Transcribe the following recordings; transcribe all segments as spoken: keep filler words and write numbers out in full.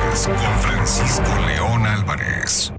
Noticias con Francisco León Álvarez.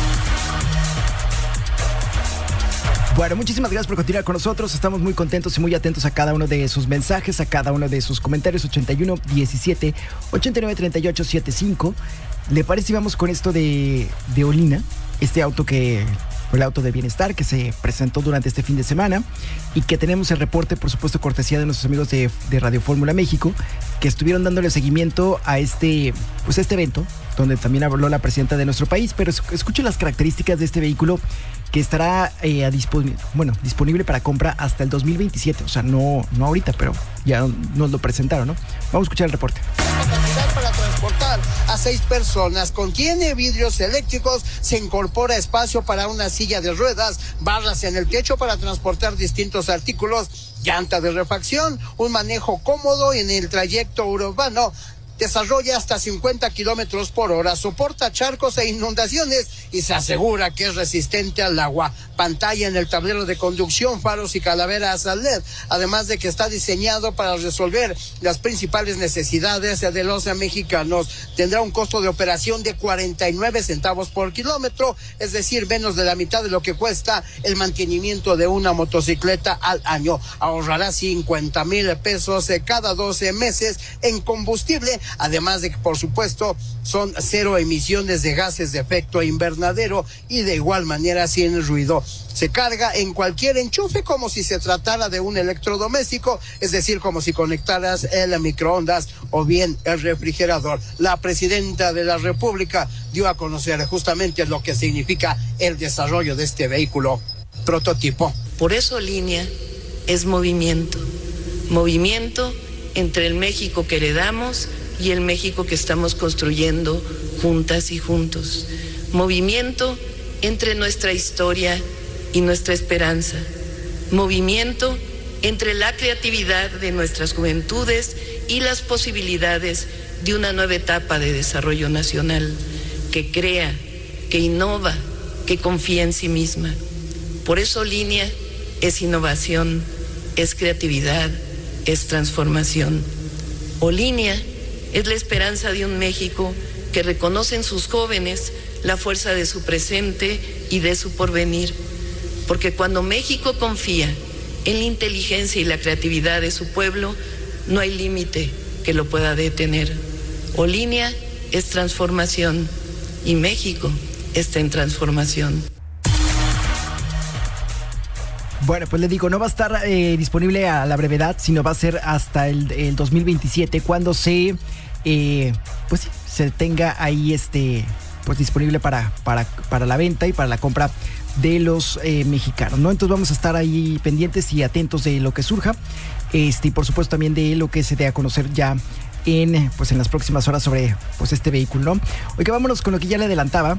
Bueno, muchísimas gracias por continuar con nosotros. Estamos muy contentos y muy atentos a cada uno de sus mensajes, a cada uno de sus comentarios. ochenta y uno, diecisiete, ochenta y nueve, treinta y ocho, setenta y cinco. ¿Le parece si vamos con esto de, de Olina? Este auto que... el auto de bienestar que se presentó durante este fin de semana y que tenemos el reporte, por supuesto, cortesía de nuestros amigos de, de Radio Fórmula México, que estuvieron dándole seguimiento a este, pues, este evento, donde también habló la presidenta de nuestro país. Pero escuchen las características de este vehículo, que estará eh, a disponible, bueno, disponible para compra hasta el dos mil veintisiete. O sea, no, no ahorita, pero ya nos lo presentaron, ¿no? Vamos a escuchar el reporte. Para transportar a seis personas, contiene vidrios eléctricos, se incorpora espacio para una silla de ruedas, barras en el techo para transportar distintos artículos, llanta de refacción, un manejo cómodo en el trayecto urbano. Desarrolla hasta cincuenta kilómetros por hora, soporta charcos e inundaciones y se asegura que es resistente al agua. Pantalla en el tablero de conducción, faros y calaveras a L E D, además de que está diseñado para resolver las principales necesidades de los mexicanos. Tendrá un costo de operación de cuarenta y nueve centavos por kilómetro, es decir, menos de la mitad de lo que cuesta el mantenimiento de una motocicleta al año. Ahorrará cincuenta mil pesos cada doce meses en combustible. Además de que, por supuesto, son cero emisiones de gases de efecto invernadero y de igual manera sin ruido. Se carga en cualquier enchufe como si se tratara de un electrodoméstico, es decir, como si conectaras el microondas o bien el refrigerador. La presidenta de la República dio a conocer justamente lo que significa el desarrollo de este vehículo prototipo. Por eso Línea es movimiento, movimiento entre el México que heredamos y el México que estamos construyendo juntas y juntos. Movimiento entre nuestra historia y nuestra esperanza. Movimiento entre la creatividad de nuestras juventudes y las posibilidades de una nueva etapa de desarrollo nacional que crea, que innova, que confía en sí misma. Por eso Línea es innovación, es creatividad, es transformación. O Línea es la esperanza de un México que reconoce en sus jóvenes la fuerza de su presente y de su porvenir. Porque cuando México confía en la inteligencia y la creatividad de su pueblo, no hay límite que lo pueda detener. O Línea es transformación y México está en transformación. Bueno, pues le digo, no va a estar eh, disponible a la brevedad, sino va a ser hasta el, el dos mil veintisiete, cuando se, eh, pues, se tenga ahí este, pues, disponible para, para, para la venta y para la compra de los eh, mexicanos, ¿no? Entonces vamos a estar ahí pendientes y atentos de lo que surja, este, y por supuesto también de lo que se dé a conocer ya en, pues, en las próximas horas sobre, pues, este vehículo, ¿no? Oiga, vámonos con lo que ya le adelantaba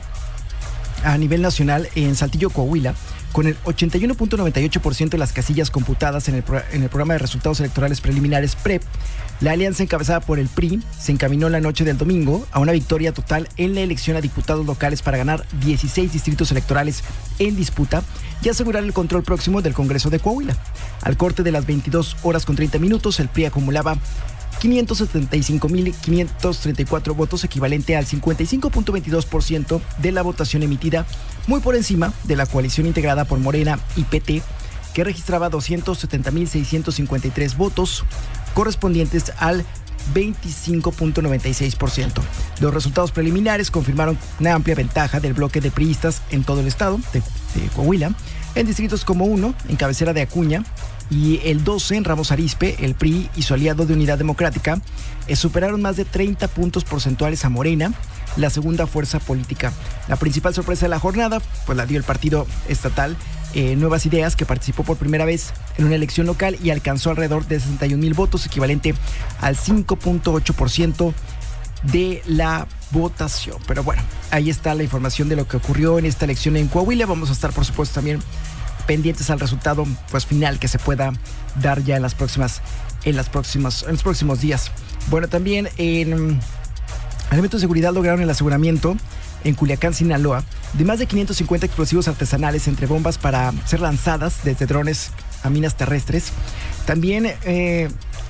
a nivel nacional en Saltillo, Coahuila. Con el ochenta y uno punto noventa y ocho por ciento de las casillas computadas en el, pro, en el programa de resultados electorales preliminares P R E P, la alianza encabezada por el P R I se encaminó la noche del domingo a una victoria total en la elección a diputados locales para ganar dieciséis distritos electorales en disputa y asegurar el control próximo del Congreso de Coahuila. Al corte de las veintidós horas con treinta minutos, el P R I acumulaba quinientos setenta y cinco mil quinientos treinta y cuatro votos, equivalente al cincuenta y cinco punto veintidós por ciento de la votación emitida, muy por encima de la coalición integrada por Morena y P T, que registraba doscientos setenta mil seiscientos cincuenta y tres votos, correspondientes al veinticinco punto noventa y seis por ciento. Los resultados preliminares confirmaron una amplia ventaja del bloque de priistas en todo el estado de, de Coahuila, en distritos como uno, en cabecera de Acuña, y el doce en Ramos Arizpe. El P R I y su aliado de Unidad Democrática eh, superaron más de treinta puntos porcentuales a Morena, la segunda fuerza política. La principal sorpresa de la jornada pues la dio el partido estatal eh, Nuevas Ideas, que participó por primera vez en una elección local y alcanzó alrededor de sesenta y un mil votos, equivalente al cinco punto ocho por ciento de la votación. Pero bueno, ahí está la información de lo que ocurrió en esta elección en Coahuila. Vamos a estar, por supuesto, también pendientes al resultado pues final que se pueda dar ya en las próximas en las próximas en los próximos días. Bueno, también en elementos de seguridad lograron el aseguramiento en Culiacán, Sinaloa, de más de quinientos cincuenta explosivos artesanales, entre bombas para ser lanzadas desde drones a minas terrestres. También eh,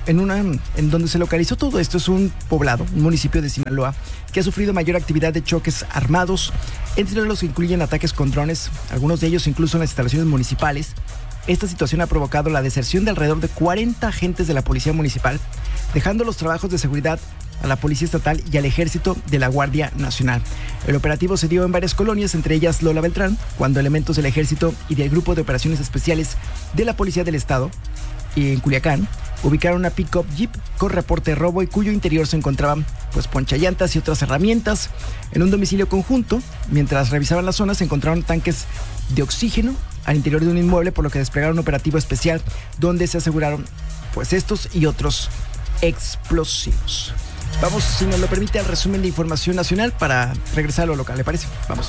en una en donde se localizó todo esto es un poblado, un municipio de Sinaloa, que ha sufrido mayor actividad de choques armados, entre los que incluyen ataques con drones, algunos de ellos incluso en las instalaciones municipales. Esta situación ha provocado la deserción de alrededor de cuarenta agentes de la Policía Municipal, dejando los trabajos de seguridad a la Policía Estatal y al Ejército de la Guardia Nacional. El operativo se dio en varias colonias, entre ellas Lola Beltrán, cuando elementos del Ejército y del Grupo de Operaciones Especiales de la Policía del Estado, en Culiacán, ubicaron una pick-up Jeep con reporte de robo y cuyo interior se encontraban pues ponchallantas y otras herramientas. En un domicilio conjunto, mientras revisaban la zona, se encontraron tanques de oxígeno al interior de un inmueble, por lo que desplegaron un operativo especial donde se aseguraron pues estos y otros explosivos. Vamos, si nos lo permite, al resumen de información nacional para regresar a lo local, ¿le parece? Vamos.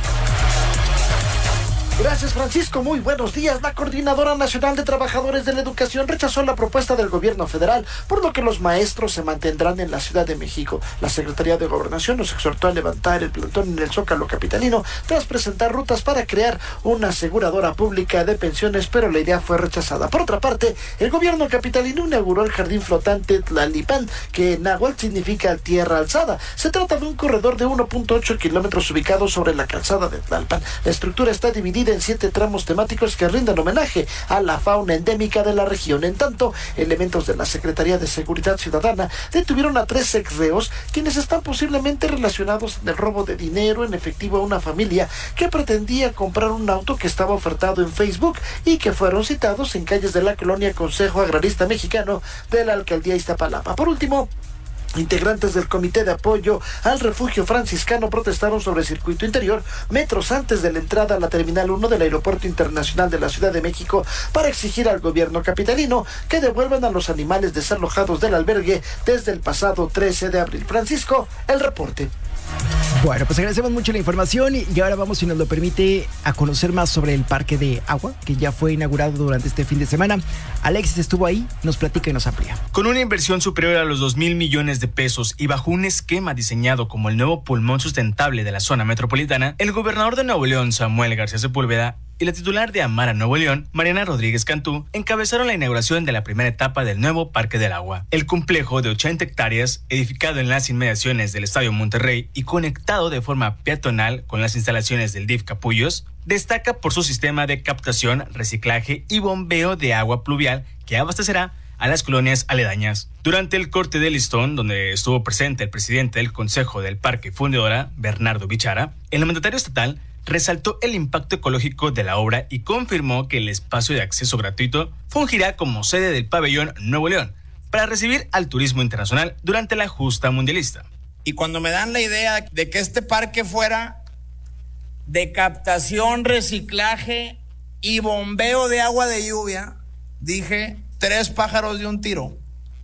Gracias, Francisco. Muy buenos días. La Coordinadora Nacional de Trabajadores de la Educación rechazó la propuesta del gobierno federal, por lo que los maestros se mantendrán en la Ciudad de México. La Secretaría de Gobernación nos exhortó a levantar el plantón en el Zócalo capitalino tras presentar rutas para crear una aseguradora pública de pensiones, pero la idea fue rechazada. Por otra parte, el gobierno capitalino inauguró el jardín flotante Tlalipán, que en náhuatl significa tierra alzada. Se trata de un corredor de uno punto ocho kilómetros ubicado sobre la calzada de Tlalpan. La estructura está dividida en siete tramos temáticos que rinden homenaje a la fauna endémica de la región. En tanto, elementos de la Secretaría de Seguridad Ciudadana detuvieron a tres exreos, quienes están posiblemente relacionados en el robo de dinero en efectivo a una familia que pretendía comprar un auto que estaba ofertado en Facebook y que fueron citados en calles de la colonia Consejo Agrarista Mexicano de la Alcaldía Iztapalapa. Por último, integrantes del Comité de Apoyo al Refugio Franciscano protestaron sobre el circuito interior metros antes de la entrada a la Terminal uno del Aeropuerto Internacional de la Ciudad de México para exigir al gobierno capitalino que devuelvan a los animales desalojados del albergue desde el pasado trece de abril. Francisco, el reporte. Bueno, pues agradecemos mucho la información y ahora vamos, si nos lo permite, a conocer más sobre el Parque de Agua, que ya fue inaugurado durante este fin de semana. Alexis estuvo ahí, nos platica y nos amplía. Con una inversión superior a los dos mil millones de pesos y bajo un esquema diseñado como el nuevo pulmón sustentable de la zona metropolitana, el gobernador de Nuevo León, Samuel García Sepúlveda, y la titular de Amara Nuevo León, Mariana Rodríguez Cantú, encabezaron la inauguración de la primera etapa del nuevo Parque del Agua. El complejo de ochenta hectáreas, edificado en las inmediaciones del Estadio Monterrey y conectado de forma peatonal con las instalaciones del D I F Capullos, destaca por su sistema de captación, reciclaje y bombeo de agua pluvial que abastecerá a las colonias aledañas. Durante el corte de listón, donde estuvo presente el presidente del Consejo del Parque Fundidora, Bernardo Bichara, el mandatario estatal resaltó el impacto ecológico de la obra y confirmó que el espacio de acceso gratuito fungirá como sede del pabellón Nuevo León para recibir al turismo internacional durante la justa mundialista. Y cuando me dan la idea de que este parque fuera de captación, reciclaje y bombeo de agua de lluvia, dije, tres pájaros de un tiro.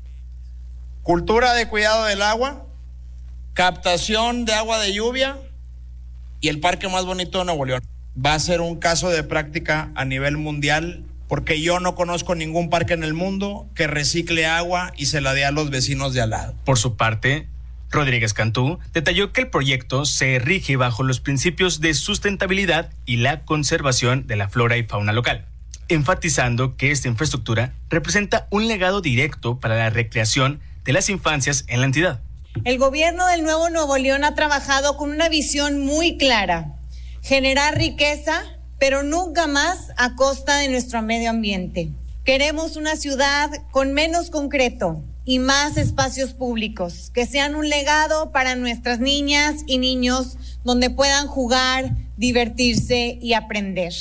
Cultura de cuidado del agua, captación de agua de lluvia y el parque más bonito de Nuevo León. Va a ser un caso de práctica a nivel mundial, porque yo no conozco ningún parque en el mundo que recicle agua y se la dé a los vecinos de al lado. Por su parte, Rodríguez Cantú detalló que el proyecto se rige bajo los principios de sustentabilidad y la conservación de la flora y fauna local, enfatizando que esta infraestructura representa un legado directo para la recreación de las infancias en la entidad. El gobierno del Nuevo Nuevo León ha trabajado con una visión muy clara: generar riqueza, pero nunca más a costa de nuestro medio ambiente. Queremos una ciudad con menos concreto y más espacios públicos, que sean un legado para nuestras niñas y niños, donde puedan jugar, divertirse y aprender.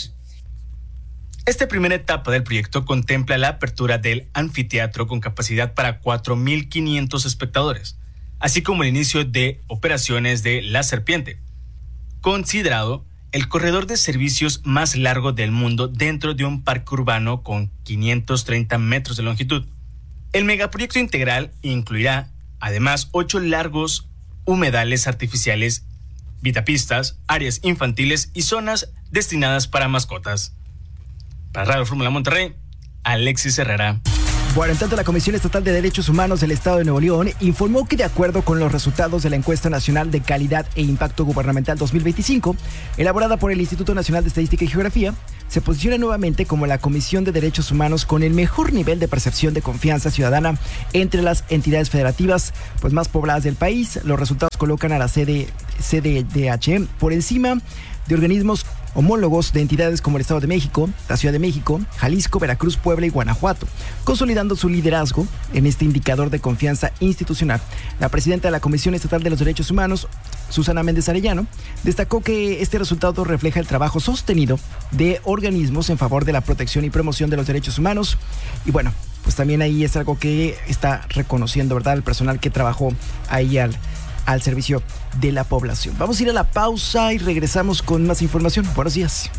Esta primera etapa del proyecto contempla la apertura del anfiteatro con capacidad para cuatro mil quinientos espectadores, así como el inicio de operaciones de La Serpiente, considerado el corredor de servicios más largo del mundo dentro de un parque urbano con quinientos treinta metros de longitud. El megaproyecto integral incluirá, además, ocho largos humedales artificiales, vitapistas, áreas infantiles y zonas destinadas para mascotas. Para Radio Fórmula Monterrey, Alexis Herrera. Bueno, en tanto, la Comisión Estatal de Derechos Humanos del Estado de Nuevo León informó que, de acuerdo con los resultados de la Encuesta Nacional de Calidad e Impacto Gubernamental dos mil veinticinco, elaborada por el Instituto Nacional de Estadística y Geografía, se posiciona nuevamente como la Comisión de Derechos Humanos con el mejor nivel de percepción de confianza ciudadana entre las entidades federativas pues, más pobladas del país. Los resultados colocan a la C D D H por encima de organismos homólogos de entidades como el Estado de México, la Ciudad de México, Jalisco, Veracruz, Puebla y Guanajuato, consolidando su liderazgo en este indicador de confianza institucional. La presidenta de la Comisión Estatal de los Derechos Humanos, Susana Méndez Arellano, destacó que este resultado refleja el trabajo sostenido de organismos en favor de la protección y promoción de los derechos humanos. Y bueno, pues también ahí es algo que está reconociendo, ¿verdad?, el personal que trabajó ahí al al servicio de la población. Vamos a ir a la pausa y regresamos con más información. Buenos días.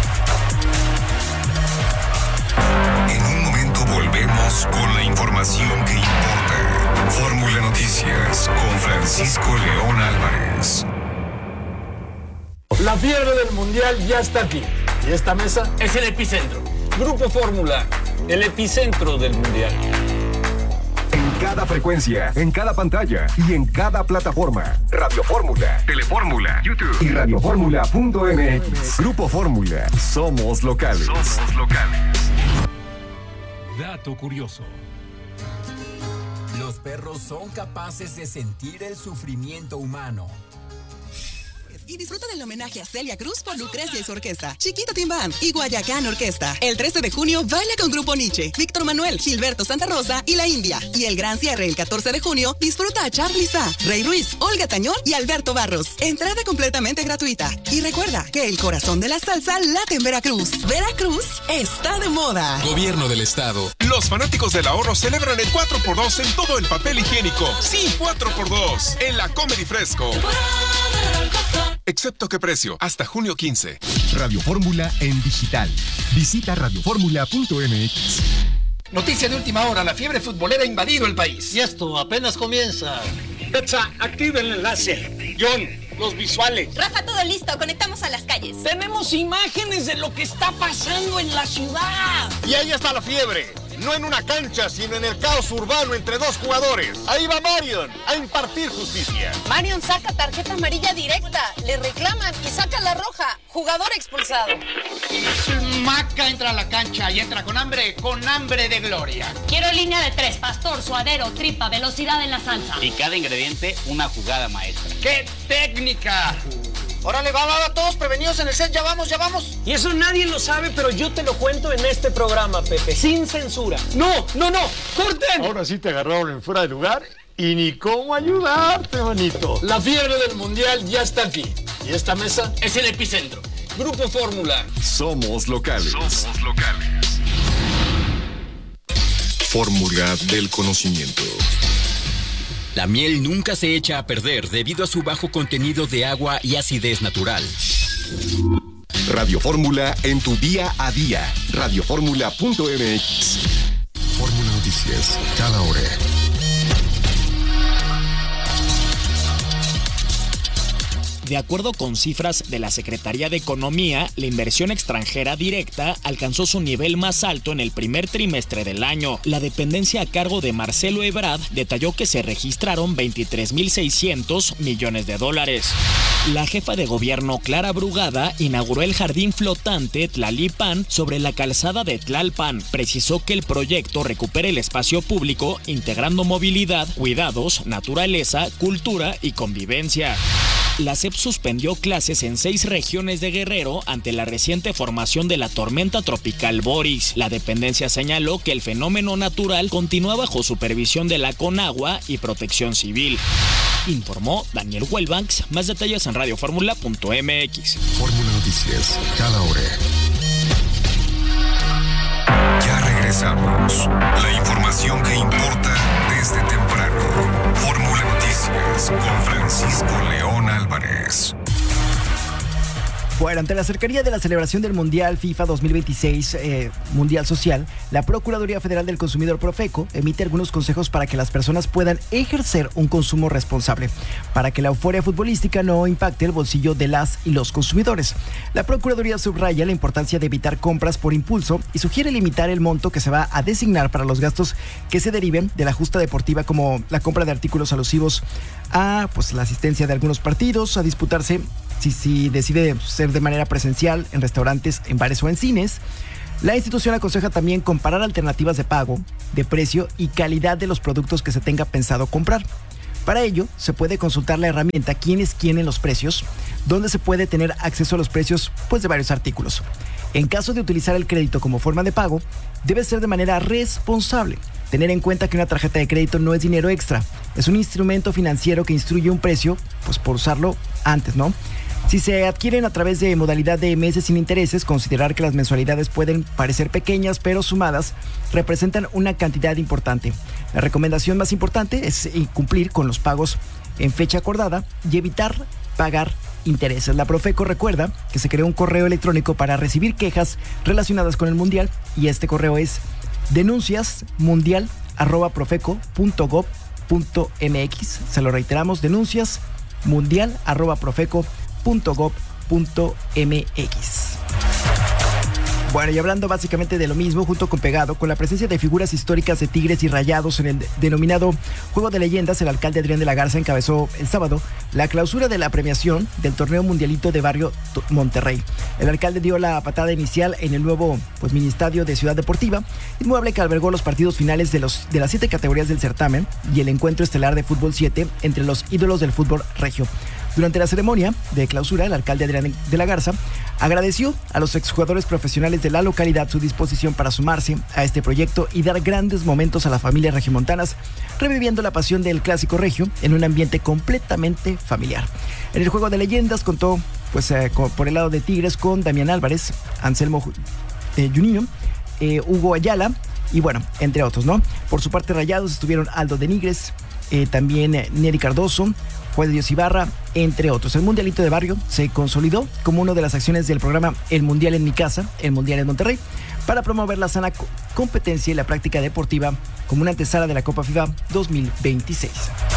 En un momento volvemos con la información que importa. Fórmula Noticias con Francisco León Álvarez. La fiebre del mundial ya está aquí. Y esta mesa es el epicentro. Grupo Fórmula, el epicentro del mundial. En cada frecuencia, en cada pantalla y en cada plataforma. Radio Fórmula, Telefórmula, YouTube y radioformula punto m x. Grupo Fórmula. Somos locales. Somos locales. Dato curioso. Los perros son capaces de sentir el sufrimiento humano. Y disfruta del homenaje a Celia Cruz por Lucrecia y su orquesta, Chiquito Timbán y Guayacán Orquesta. El trece de junio baila con Grupo Nietzsche, Víctor Manuel, Gilberto Santa Rosa y La India. Y el gran cierre el catorce de junio disfruta a Charly Sá, Rey Ruiz, Olga Tañón y Alberto Barros. Entrada completamente gratuita. Y recuerda que el corazón de la salsa late en Veracruz. Veracruz está de moda. Gobierno del Estado. Los fanáticos del ahorro celebran el cuatro por dos en todo el papel higiénico. Sí, cuatro por dos en la Comedy Fresco. Excepto qué precio, hasta junio quince. Radio Fórmula en digital. Visita radioformula punto m x. Noticia de última hora, la fiebre futbolera ha invadido el país. Y esto apenas comienza. Pecha, activa el enlace. John, los visuales. Rafa, todo listo, conectamos a las calles. Tenemos imágenes de lo que está pasando en la ciudad. Y ahí está la fiebre. No en una cancha, sino en el caos urbano entre dos jugadores. Ahí va Marion a impartir justicia. Marion saca tarjeta amarilla directa, le reclaman y saca la roja. Jugador expulsado. Maca entra a la cancha y entra con hambre, con hambre de gloria. Quiero línea de tres, pastor, suadero, tripa, velocidad en la salsa. Y cada ingrediente, una jugada maestra. ¡Qué técnica! Órale, va, va, va, todos prevenidos en el set, ya vamos, ya vamos. Y eso nadie lo sabe, pero yo te lo cuento en este programa, Pepe, sin censura. ¡No, no, no! ¡Corten! Ahora sí te agarraron en fuera de lugar y ni cómo ayudarte, manito. La fiebre del mundial ya está aquí. Y esta mesa es el epicentro. Grupo Fórmula. Somos locales. Somos locales. Fórmula del conocimiento. La miel nunca se echa a perder debido a su bajo contenido de agua y acidez natural. Radio Fórmula en tu día a día. radioformula punto m x. Fórmula Noticias, cada hora. De acuerdo con cifras de la Secretaría de Economía, la inversión extranjera directa alcanzó su nivel más alto en el primer trimestre del año. La dependencia a cargo de Marcelo Ebrard detalló que se registraron veintitrés mil seiscientos millones de dólares. La jefa de gobierno, Clara Brugada, inauguró el jardín flotante Tlalpan sobre la calzada de Tlalpan. Precisó que el proyecto recupera el espacio público, integrando movilidad, cuidados, naturaleza, cultura y convivencia. La S E P suspendió clases en seis regiones de Guerrero ante la reciente formación de la tormenta tropical Boris. La dependencia señaló que el fenómeno natural continúa bajo supervisión de la Conagua y Protección Civil. Informó Daniel Huelbanks. Más detalles en radioformula punto m x. Fórmula Noticias, cada hora. Ya regresamos. La información que importa desde temprano. Fórmula Noticias con Francisco León Álvarez. Bueno, ante la cercanía de la celebración del Mundial FIFA dos mil veintiséis, eh, Mundial Social, la Procuraduría Federal del Consumidor Profeco emite algunos consejos para que las personas puedan ejercer un consumo responsable, para que la euforia futbolística no impacte el bolsillo de las y los consumidores. La Procuraduría subraya la importancia de evitar compras por impulso y sugiere limitar el monto que se va a designar para los gastos que se deriven de la justa deportiva, como la compra de artículos alusivos a pues, la asistencia de algunos partidos, a disputarse si, si decide ser de manera presencial en restaurantes, en bares o en cines. La institución aconseja también comparar alternativas de pago, de precio y calidad de los productos que se tenga pensado comprar. Para ello, se puede consultar la herramienta Quién es quién en los precios, donde se puede tener acceso a los precios pues, de varios artículos. En caso de utilizar el crédito como forma de pago, debe ser de manera responsable. Tener en cuenta que una tarjeta de crédito no es dinero extra, es un instrumento financiero que instruye un precio, pues por usarlo antes, ¿no? Si se adquieren a través de modalidad de meses sin intereses, considerar que las mensualidades pueden parecer pequeñas, pero sumadas representan una cantidad importante. La recomendación más importante es cumplir con los pagos en fecha acordada y evitar pagar intereses. La Profeco recuerda que se creó un correo electrónico para recibir quejas relacionadas con el Mundial y este correo es denuncias mundial arroba profeco punto gob punto mx. Se lo reiteramos, denuncias mundial arroba profeco punto gob punto mx. Bueno, y hablando básicamente de lo mismo, junto con pegado, con la presencia de figuras históricas de Tigres y Rayados en el denominado Juego de Leyendas, el alcalde Adrián de la Garza encabezó el sábado la clausura de la premiación del torneo mundialito de Barrio Monterrey. El alcalde dio la patada inicial en el nuevo pues, mini estadio de Ciudad Deportiva, inmueble que albergó los partidos finales de, los, de las siete categorías del certamen y el encuentro estelar de fútbol siete entre los ídolos del fútbol regio. Durante la ceremonia de clausura, el alcalde Adrián de la Garza agradeció a los exjugadores profesionales de la localidad su disposición para sumarse a este proyecto y dar grandes momentos a las familias regiomontanas, reviviendo la pasión del clásico regio en un ambiente completamente familiar. En el Juego de Leyendas contó, pues, eh, con, por el lado de Tigres con Damián Álvarez, Anselmo eh, Juninho, eh, Hugo Ayala y bueno, entre otros, ¿no? Por su parte, Rayados estuvieron Aldo de Nigres, eh, también eh, Neri Cardoso, Juan de Dios Ibarra, entre otros. El Mundialito de Barrio se consolidó como una de las acciones del programa El Mundial en mi casa, el Mundial en Monterrey, para promover la sana competencia y la práctica deportiva como una antesala de la Copa FIFA dos mil veintiséis.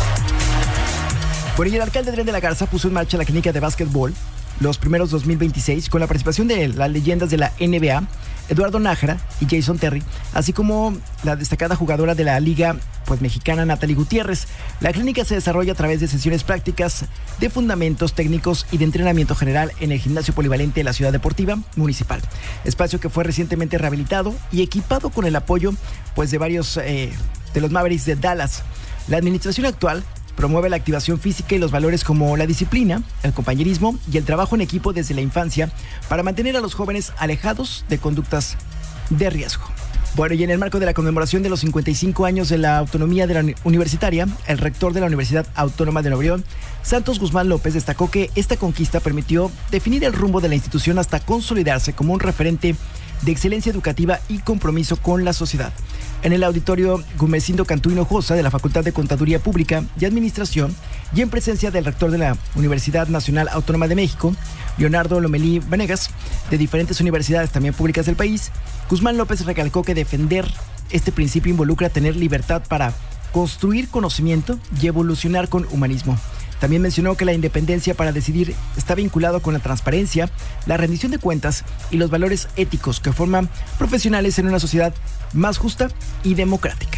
Por ello, el alcalde Adrián de la Garza puso en marcha la clínica de básquetbol los primeros dos mil veintiséis con la participación de las leyendas de la N B A, Eduardo Nájera y Jason Terry, así como la destacada jugadora de la Liga pues, Mexicana, Natalie Gutiérrez. La clínica se desarrolla a través de sesiones prácticas de fundamentos técnicos y de entrenamiento general en el gimnasio polivalente de la Ciudad Deportiva Municipal, espacio que fue recientemente rehabilitado y equipado con el apoyo pues, de varios eh, de los Mavericks de Dallas. La administración actual promueve la activación física y los valores como la disciplina, el compañerismo y el trabajo en equipo desde la infancia para mantener a los jóvenes alejados de conductas de riesgo. Bueno, y en el marco de la conmemoración de los cincuenta y cinco años de la autonomía de la universitaria, el rector de la Universidad Autónoma de Nuevo León, Santos Guzmán López, destacó que esta conquista permitió definir el rumbo de la institución hasta consolidarse como un referente de excelencia educativa y compromiso con la sociedad. En el auditorio Gumecindo Cantú Hinojosa de la Facultad de Contaduría Pública y Administración y en presencia del rector de la Universidad Nacional Autónoma de México, Leonardo Lomelí Vanegas, de diferentes universidades también públicas del país, Guzmán López recalcó que defender este principio involucra tener libertad para construir conocimiento y evolucionar con humanismo. También mencionó que la independencia para decidir está vinculado con la transparencia, la rendición de cuentas y los valores éticos que forman profesionales en una sociedad más justa y democrática.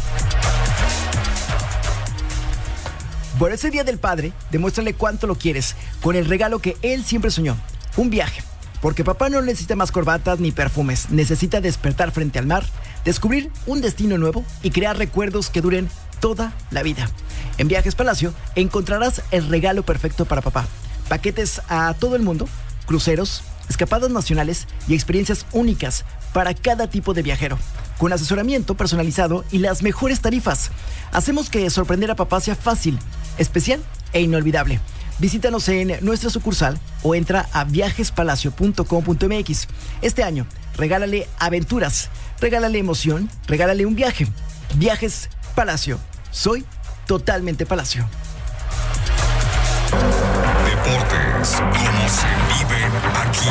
Por ese Día del Padre, demuéstrale cuánto lo quieres con el regalo que él siempre soñó, un viaje. Porque papá no necesita más corbatas ni perfumes, necesita despertar frente al mar, descubrir un destino nuevo y crear recuerdos que duren toda la vida. En Viajes Palacio encontrarás el regalo perfecto para papá. Paquetes a todo el mundo, cruceros, escapadas nacionales y experiencias únicas para cada tipo de viajero, con asesoramiento personalizado y las mejores tarifas. Hacemos que sorprender a papá sea fácil, especial e inolvidable. Visítanos en nuestra sucursal o entra a viajes palacio punto com punto m x. Este año, regálale aventuras, regálale emoción, regálale un viaje. Viajes Palacio. Soy totalmente Palacio. Deportes. es como se vive aquí.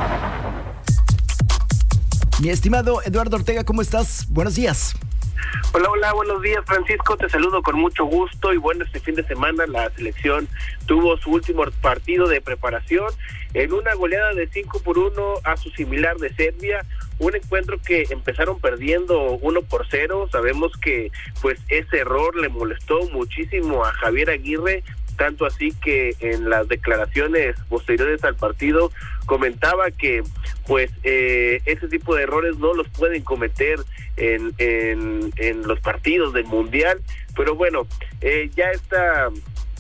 Mi estimado Eduardo Ortega, ¿cómo estás? Buenos días. Hola, hola, buenos días, Francisco, te saludo con mucho gusto. Y bueno, este fin de semana la selección tuvo su último partido de preparación en una goleada de cinco por uno a su similar de Serbia. Un encuentro que empezaron perdiendo uno por cero. Sabemos que pues ese error le molestó muchísimo a Javier Aguirre, tanto así que en las declaraciones posteriores al partido comentaba que pues eh, ese tipo de errores no los pueden cometer en, en, en los partidos del Mundial. Pero bueno, eh, ya está...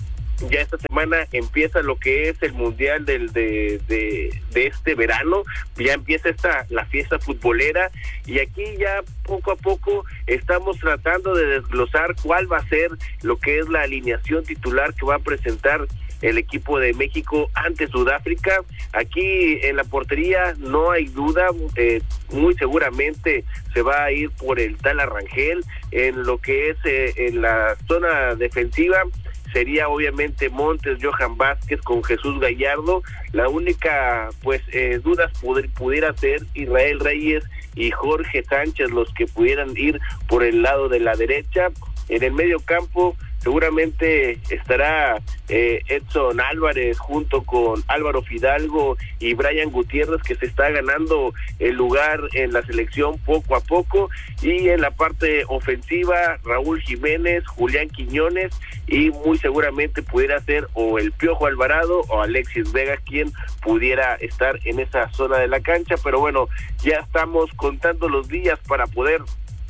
Ya esta semana empieza lo que es el Mundial del de, de, de este verano, ya empieza esta la fiesta futbolera, y aquí ya poco a poco estamos tratando de desglosar cuál va a ser lo que es la alineación titular que va a presentar el equipo de México ante Sudáfrica. Aquí en la portería no hay duda, eh, muy seguramente se va a ir por el Tala Rangel. En lo que es eh, en la zona defensiva sería obviamente Montes, Johan Vázquez con Jesús Gallardo. La única pues eh, dudas poder, pudiera ser Israel Reyes y Jorge Sánchez los que pudieran ir por el lado de la derecha. En el medio campo seguramente estará eh, Edson Álvarez junto con Álvaro Fidalgo y Brian Gutiérrez, que se está ganando el lugar en la selección poco a poco. Y en la parte ofensiva, Raúl Jiménez, Julián Quiñones, y muy seguramente pudiera ser o el Piojo Alvarado o Alexis Vega quien pudiera estar en esa zona de la cancha. Pero bueno, ya estamos contando los días para poder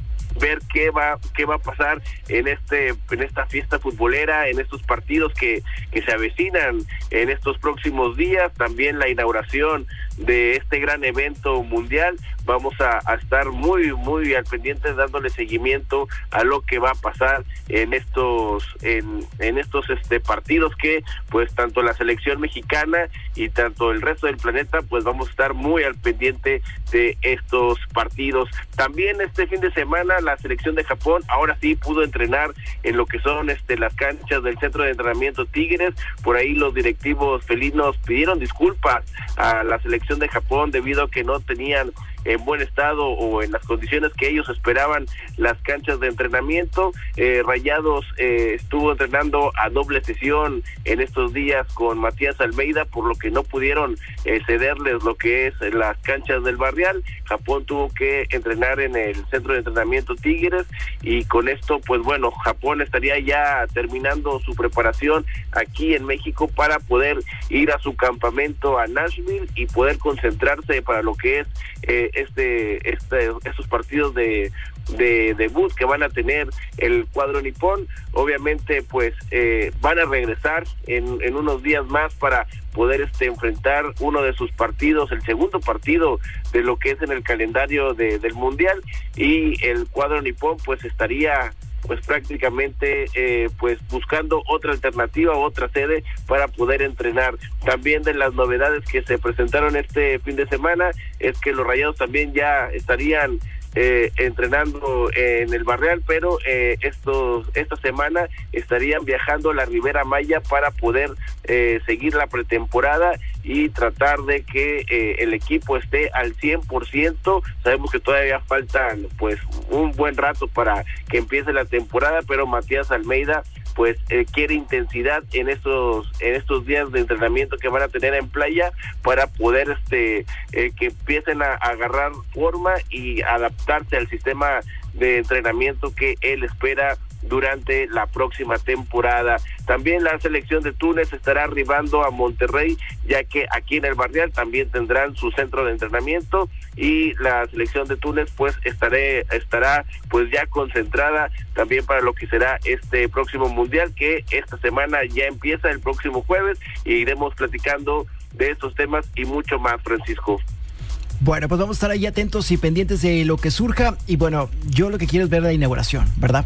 ver qué va qué va a pasar en este en esta fiesta futbolera, en estos partidos que que se avecinan en estos próximos días. También la inauguración de este gran evento mundial. Vamos a, a estar muy muy al pendiente, dándole seguimiento a lo que va a pasar en estos en en estos este partidos que pues tanto la selección mexicana y tanto el resto del planeta pues vamos a estar muy al pendiente de estos partidos. También este fin de semana la selección de Japón ahora sí pudo entrenar en lo que son este las canchas del centro de entrenamiento Tigres. Por ahí los directivos felinos pidieron disculpas a la selección de Japón debido a que no tenían en buen estado o en las condiciones que ellos esperaban las canchas de entrenamiento. eh, Rayados eh, estuvo entrenando a doble sesión en estos días con Matías Almeida, por lo que no pudieron eh, cederles lo que es las canchas del Barrial. Japón tuvo que entrenar en el centro de entrenamiento Tigres, y con esto pues bueno, Japón estaría ya terminando su preparación aquí en México para poder ir a su campamento a Nashville y poder concentrarse para lo que es eh, este, este estos partidos de de debut que van a tener el cuadro nipón. Obviamente pues eh, van a regresar en, en unos días más para poder este enfrentar uno de sus partidos, el segundo partido de lo que es en el calendario de, del mundial, y el cuadro nipón pues estaría pues prácticamente eh, pues buscando otra alternativa, otra sede para poder entrenar. También de las novedades que se presentaron este fin de semana es que los Rayados también ya estarían Eh, entrenando en el Barrial, pero eh, estos esta semana estarían viajando a la Ribera Maya para poder eh, seguir la pretemporada y tratar de que eh, el equipo esté al cien por ciento. Sabemos que todavía faltan pues un buen rato para que empiece la temporada, pero Matías Almeida pues eh, quiere intensidad en estos en estos días de entrenamiento que van a tener en playa para poder este eh, que empiecen a, a agarrar forma y adaptarse al sistema de entrenamiento que él espera durante la próxima temporada. También la selección de Túnez estará arribando a Monterrey, ya que aquí en el Barrial también tendrán su centro de entrenamiento, y la selección de Túnez pues estaré, estará pues ya concentrada también para lo que será este próximo mundial, que esta semana ya empieza el próximo jueves, y iremos platicando de estos temas y mucho más, Francisco. Bueno, pues vamos a estar ahí atentos y pendientes de lo que surja. Y bueno, yo lo que quiero es ver la inauguración, ¿verdad?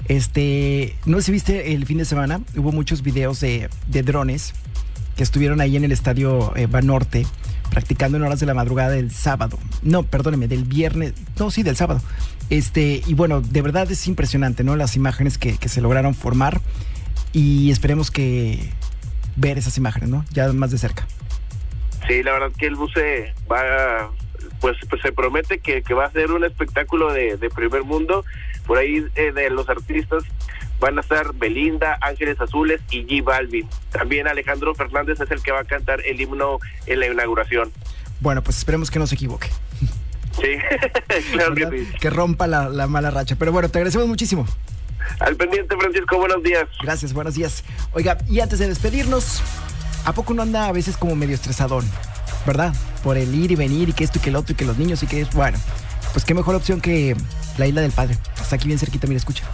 Este, no sé si viste el fin de semana, hubo muchos videos de, de drones que estuvieron ahí en el estadio eh, Banorte, practicando en horas de la madrugada del sábado. No, perdóneme, del viernes, no, sí, del sábado. Este, y bueno, de verdad es impresionante, ¿no? Las imágenes que, que se lograron formar, y esperemos que ver esas imágenes, ¿no? Ya más de cerca. Sí, la verdad que el buce va, pues, pues se promete que, que va a ser un espectáculo de, de primer mundo. Por ahí eh, de los artistas van a estar Belinda, Ángeles Azules y J Balvin. También Alejandro Fernández es el que va a cantar el himno en la inauguración. Bueno, pues esperemos que no se equivoque. Sí, claro que sí. Que rompa la, la mala racha. Pero bueno, te agradecemos muchísimo. Al pendiente, Francisco, buenos días. Gracias, buenos días. Oiga, y antes de despedirnos, ¿a poco no anda a veces como medio estresadón? ¿Verdad? Por el ir y venir y que esto y que el otro y que los niños y que es... Bueno, pues qué mejor opción que la Isla del Padre. Está aquí bien cerquita, mira, escucha.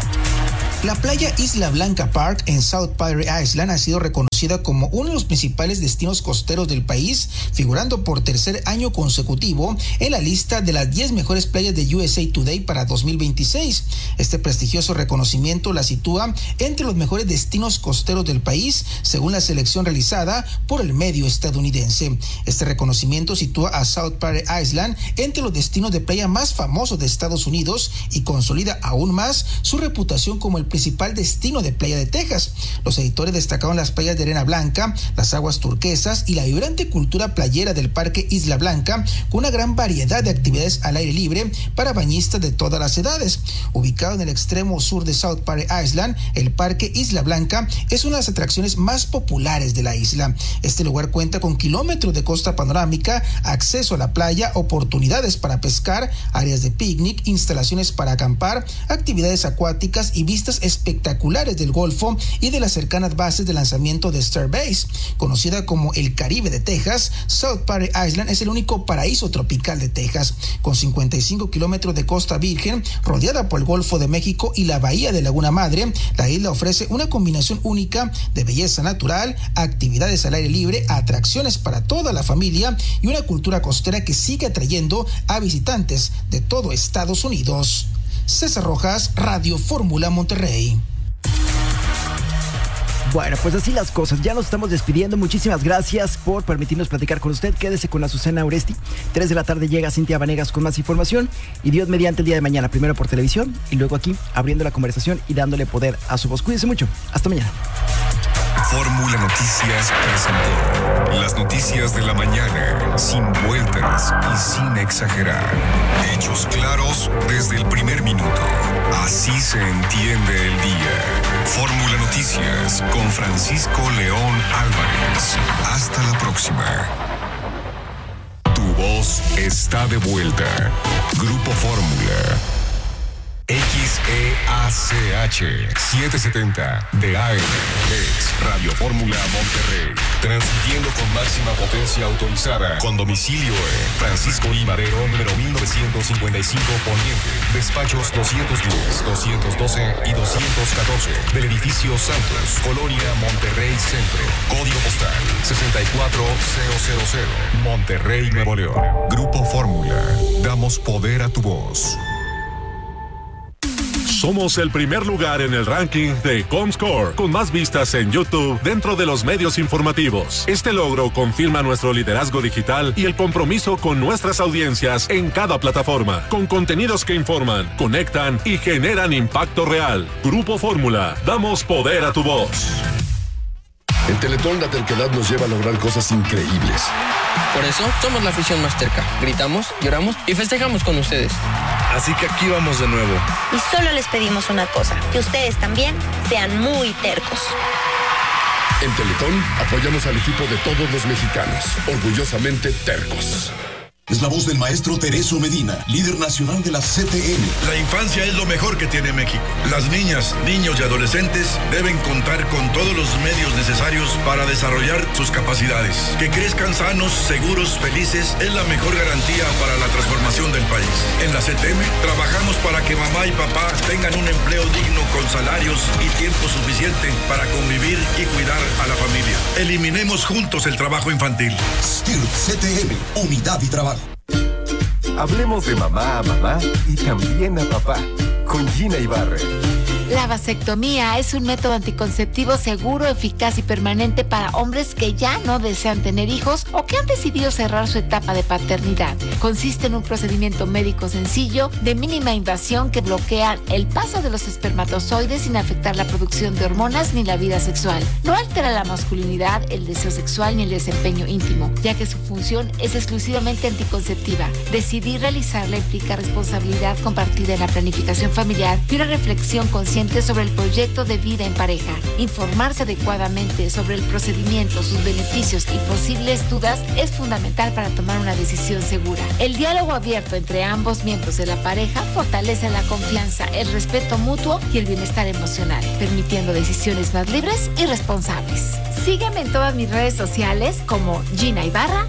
La playa Isla Blanca Park en South Padre Island ha sido reconocida como uno de los principales destinos costeros del país, figurando por tercer año consecutivo en la lista de las diez mejores playas de U S A Today para dos mil veintiséis. Este prestigioso reconocimiento la sitúa entre los mejores destinos costeros del país, según la selección realizada por el medio estadounidense. Este reconocimiento sitúa a South Padre Island entre los destinos de playa más famosos de Estados Unidos y consolida aún más su reputación como el principal destino de playa de Texas. Los editores destacaron las playas de arena blanca, las aguas turquesas y la vibrante cultura playera del Parque Isla Blanca, con una gran variedad de actividades al aire libre para bañistas de todas las edades. Ubicado en el extremo sur de South Padre Island, el Parque Isla Blanca es una de las atracciones más populares de la isla. Este lugar cuenta con kilómetros de costa panorámica, acceso a la playa, oportunidades para pescar, áreas de picnic, instalaciones para acampar, actividades acuáticas y vistas espectaculares del Golfo y de las cercanas bases de lanzamiento de Starbase. Conocida como el Caribe de Texas, South Padre Island es el único paraíso tropical de Texas. Con cincuenta y cinco kilómetros de costa virgen, rodeada por el Golfo de México y la bahía de Laguna Madre, la isla ofrece una combinación única de belleza natural, actividades al aire libre, atracciones para toda la familia y una cultura costera que sigue atrayendo a visitantes de todo Estados Unidos. César Rojas, Radio Fórmula Monterrey. Bueno, pues así las cosas. Ya nos estamos despidiendo. Muchísimas gracias por permitirnos platicar con usted. Quédese con Azucena Oresti. Tres de la tarde llega Cintia Vanegas con más información. Y Dios mediante el día de mañana, primero por televisión y luego aquí abriendo la conversación y dándole poder a su voz. Cuídese mucho. Hasta mañana. Fórmula Noticias presentó las noticias de la mañana, sin vueltas y sin exagerar. Hechos claros desde el primer minuto. Así se entiende el día. Fórmula Noticias con Francisco León Álvarez. Hasta la próxima. Tu voz está de vuelta. Grupo Fórmula. X E A C H setecientos setenta de A M, ex Radio Fórmula Monterrey, transmitiendo con máxima potencia autorizada, con domicilio en Francisco I. Madero, número mil novecientos cincuenta y cinco Poniente, despachos doscientos diez, doscientos doce y doscientos catorce, del edificio Santos, Colonia Monterrey Centro, código postal sesenta y cuatro mil, Monterrey, Nuevo León. Grupo Fórmula, damos poder a tu voz. Somos el primer lugar en el ranking de Comscore, con más vistas en YouTube dentro de los medios informativos. Este logro confirma nuestro liderazgo digital y el compromiso con nuestras audiencias en cada plataforma, con contenidos que informan, conectan y generan impacto real. Grupo Fórmula, damos poder a tu voz. En Teletón la terquedad nos lleva a lograr cosas increíbles. Por eso somos la afición más terca. Gritamos, lloramos y festejamos con ustedes. Así que aquí vamos de nuevo. Y solo les pedimos una cosa, que ustedes también sean muy tercos. En Teletón apoyamos al equipo de todos los mexicanos, orgullosamente tercos. Es la voz del maestro Tereso Medina, líder nacional de la C T M. La infancia es lo mejor que tiene México. Las niñas, niños y adolescentes deben contar con todos los medios necesarios para desarrollar sus capacidades. Que crezcan sanos, seguros, felices es la mejor garantía para la transformación del país. En la C T M trabajamos para que mamá y papá tengan un empleo digno con salarios y tiempo suficiente para convivir y cuidar a la familia. Eliminemos juntos el trabajo infantil. S T I R P C T M, unidad y trabajo. Hablemos de mamá a mamá y también a papá con Gina Ibarra. La vasectomía es un método anticonceptivo seguro, eficaz y permanente para hombres que ya no desean tener hijos o que han decidido cerrar su etapa de paternidad. Consiste en un procedimiento médico sencillo, de mínima invasión, que bloquea el paso de los espermatozoides sin afectar la producción de hormonas ni la vida sexual. No altera la masculinidad, el deseo sexual ni el desempeño íntimo, ya que su función es exclusivamente anticonceptiva. Decidir realizarla implica responsabilidad compartida en la planificación familiar y una reflexión consciente sobre el proyecto de vida en pareja. Informarse adecuadamente sobre el procedimiento, sus beneficios y posibles dudas es fundamental para tomar una decisión segura. El diálogo abierto entre ambos miembros de la pareja fortalece la confianza, el respeto mutuo y el bienestar emocional, permitiendo decisiones más libres y responsables. Sígueme en todas mis redes sociales como Gina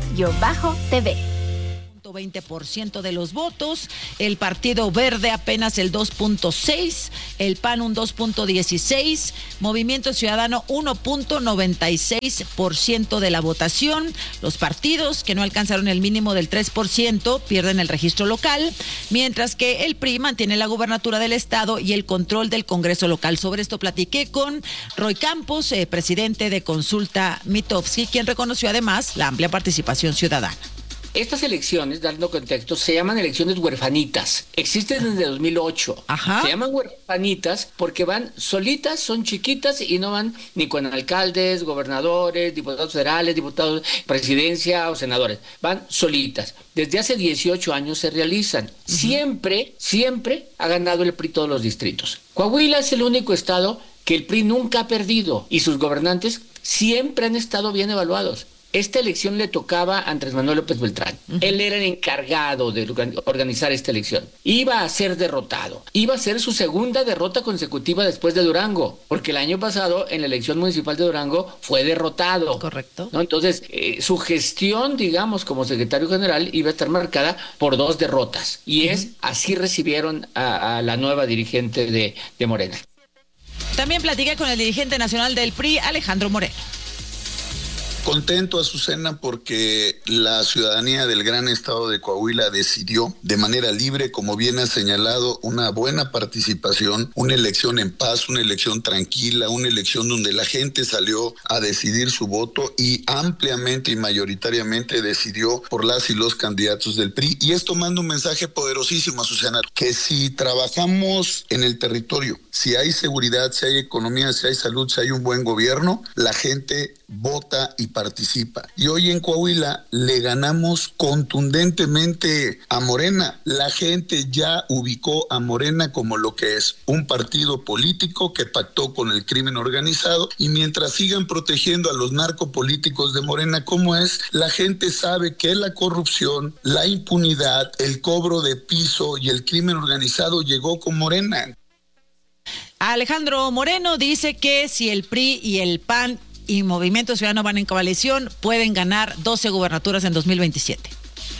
Ibarra-T V. veinte por ciento de los votos, el Partido Verde apenas el dos punto seis, el P A N un dos punto dieciséis, Movimiento Ciudadano uno punto noventa y seis por ciento de la votación. Los partidos que no alcanzaron el mínimo del tres por ciento pierden el registro local, mientras que el P R I mantiene la gubernatura del estado y el control del Congreso local. Sobre esto platiqué con Roy Campos, eh, presidente de Consulta Mitofsky, quien reconoció además la amplia participación ciudadana. Estas elecciones, dando contexto, se llaman elecciones huerfanitas. Existen desde dos mil ocho. Ajá. Se llaman huerfanitas porque van solitas, son chiquitas y no van ni con alcaldes, gobernadores, diputados federales, diputados, presidencia o senadores. Van solitas. Desde hace dieciocho años se realizan. Uh-huh. Siempre, siempre ha ganado el P R I todos los distritos. Coahuila es el único estado que el P R I nunca ha perdido y sus gobernantes siempre han estado bien evaluados. Esta elección le tocaba a Andrés Manuel López Beltrán. Uh-huh. Él era el encargado de organizar esta elección. Iba a ser derrotado. Iba a ser su segunda derrota consecutiva después de Durango, porque el año pasado en la elección municipal de Durango fue derrotado. Correcto. ¿No? Entonces, eh, su gestión, digamos, como secretario general iba a estar marcada por dos derrotas. Y uh-huh. es así recibieron a, a la nueva dirigente de, de Morena. También platiqué con el dirigente nacional del P R I, Alejandro Moreno. Contento, Azucena, porque la ciudadanía del gran estado de Coahuila decidió de manera libre, como bien ha señalado, una buena participación, una elección en paz, una elección tranquila, una elección donde la gente salió a decidir su voto y ampliamente y mayoritariamente decidió por las y los candidatos del P R I. Y esto manda un mensaje poderosísimo, Azucena, que si trabajamos en el territorio, si hay seguridad, si hay economía, si hay salud, si hay un buen gobierno, la gente vota y participa. Y hoy en Coahuila le ganamos contundentemente a Morena. La gente ya ubicó a Morena como lo que es, un partido político que pactó con el crimen organizado, y mientras sigan protegiendo a los narcopolíticos de Morena como es, la gente sabe que la corrupción, la impunidad, el cobro de piso y el crimen organizado llegó con Morena. Alejandro Moreno dice que si el P R I y el P A N y Movimiento Ciudadano van en coalición, pueden ganar doce gubernaturas en dos mil veintisiete.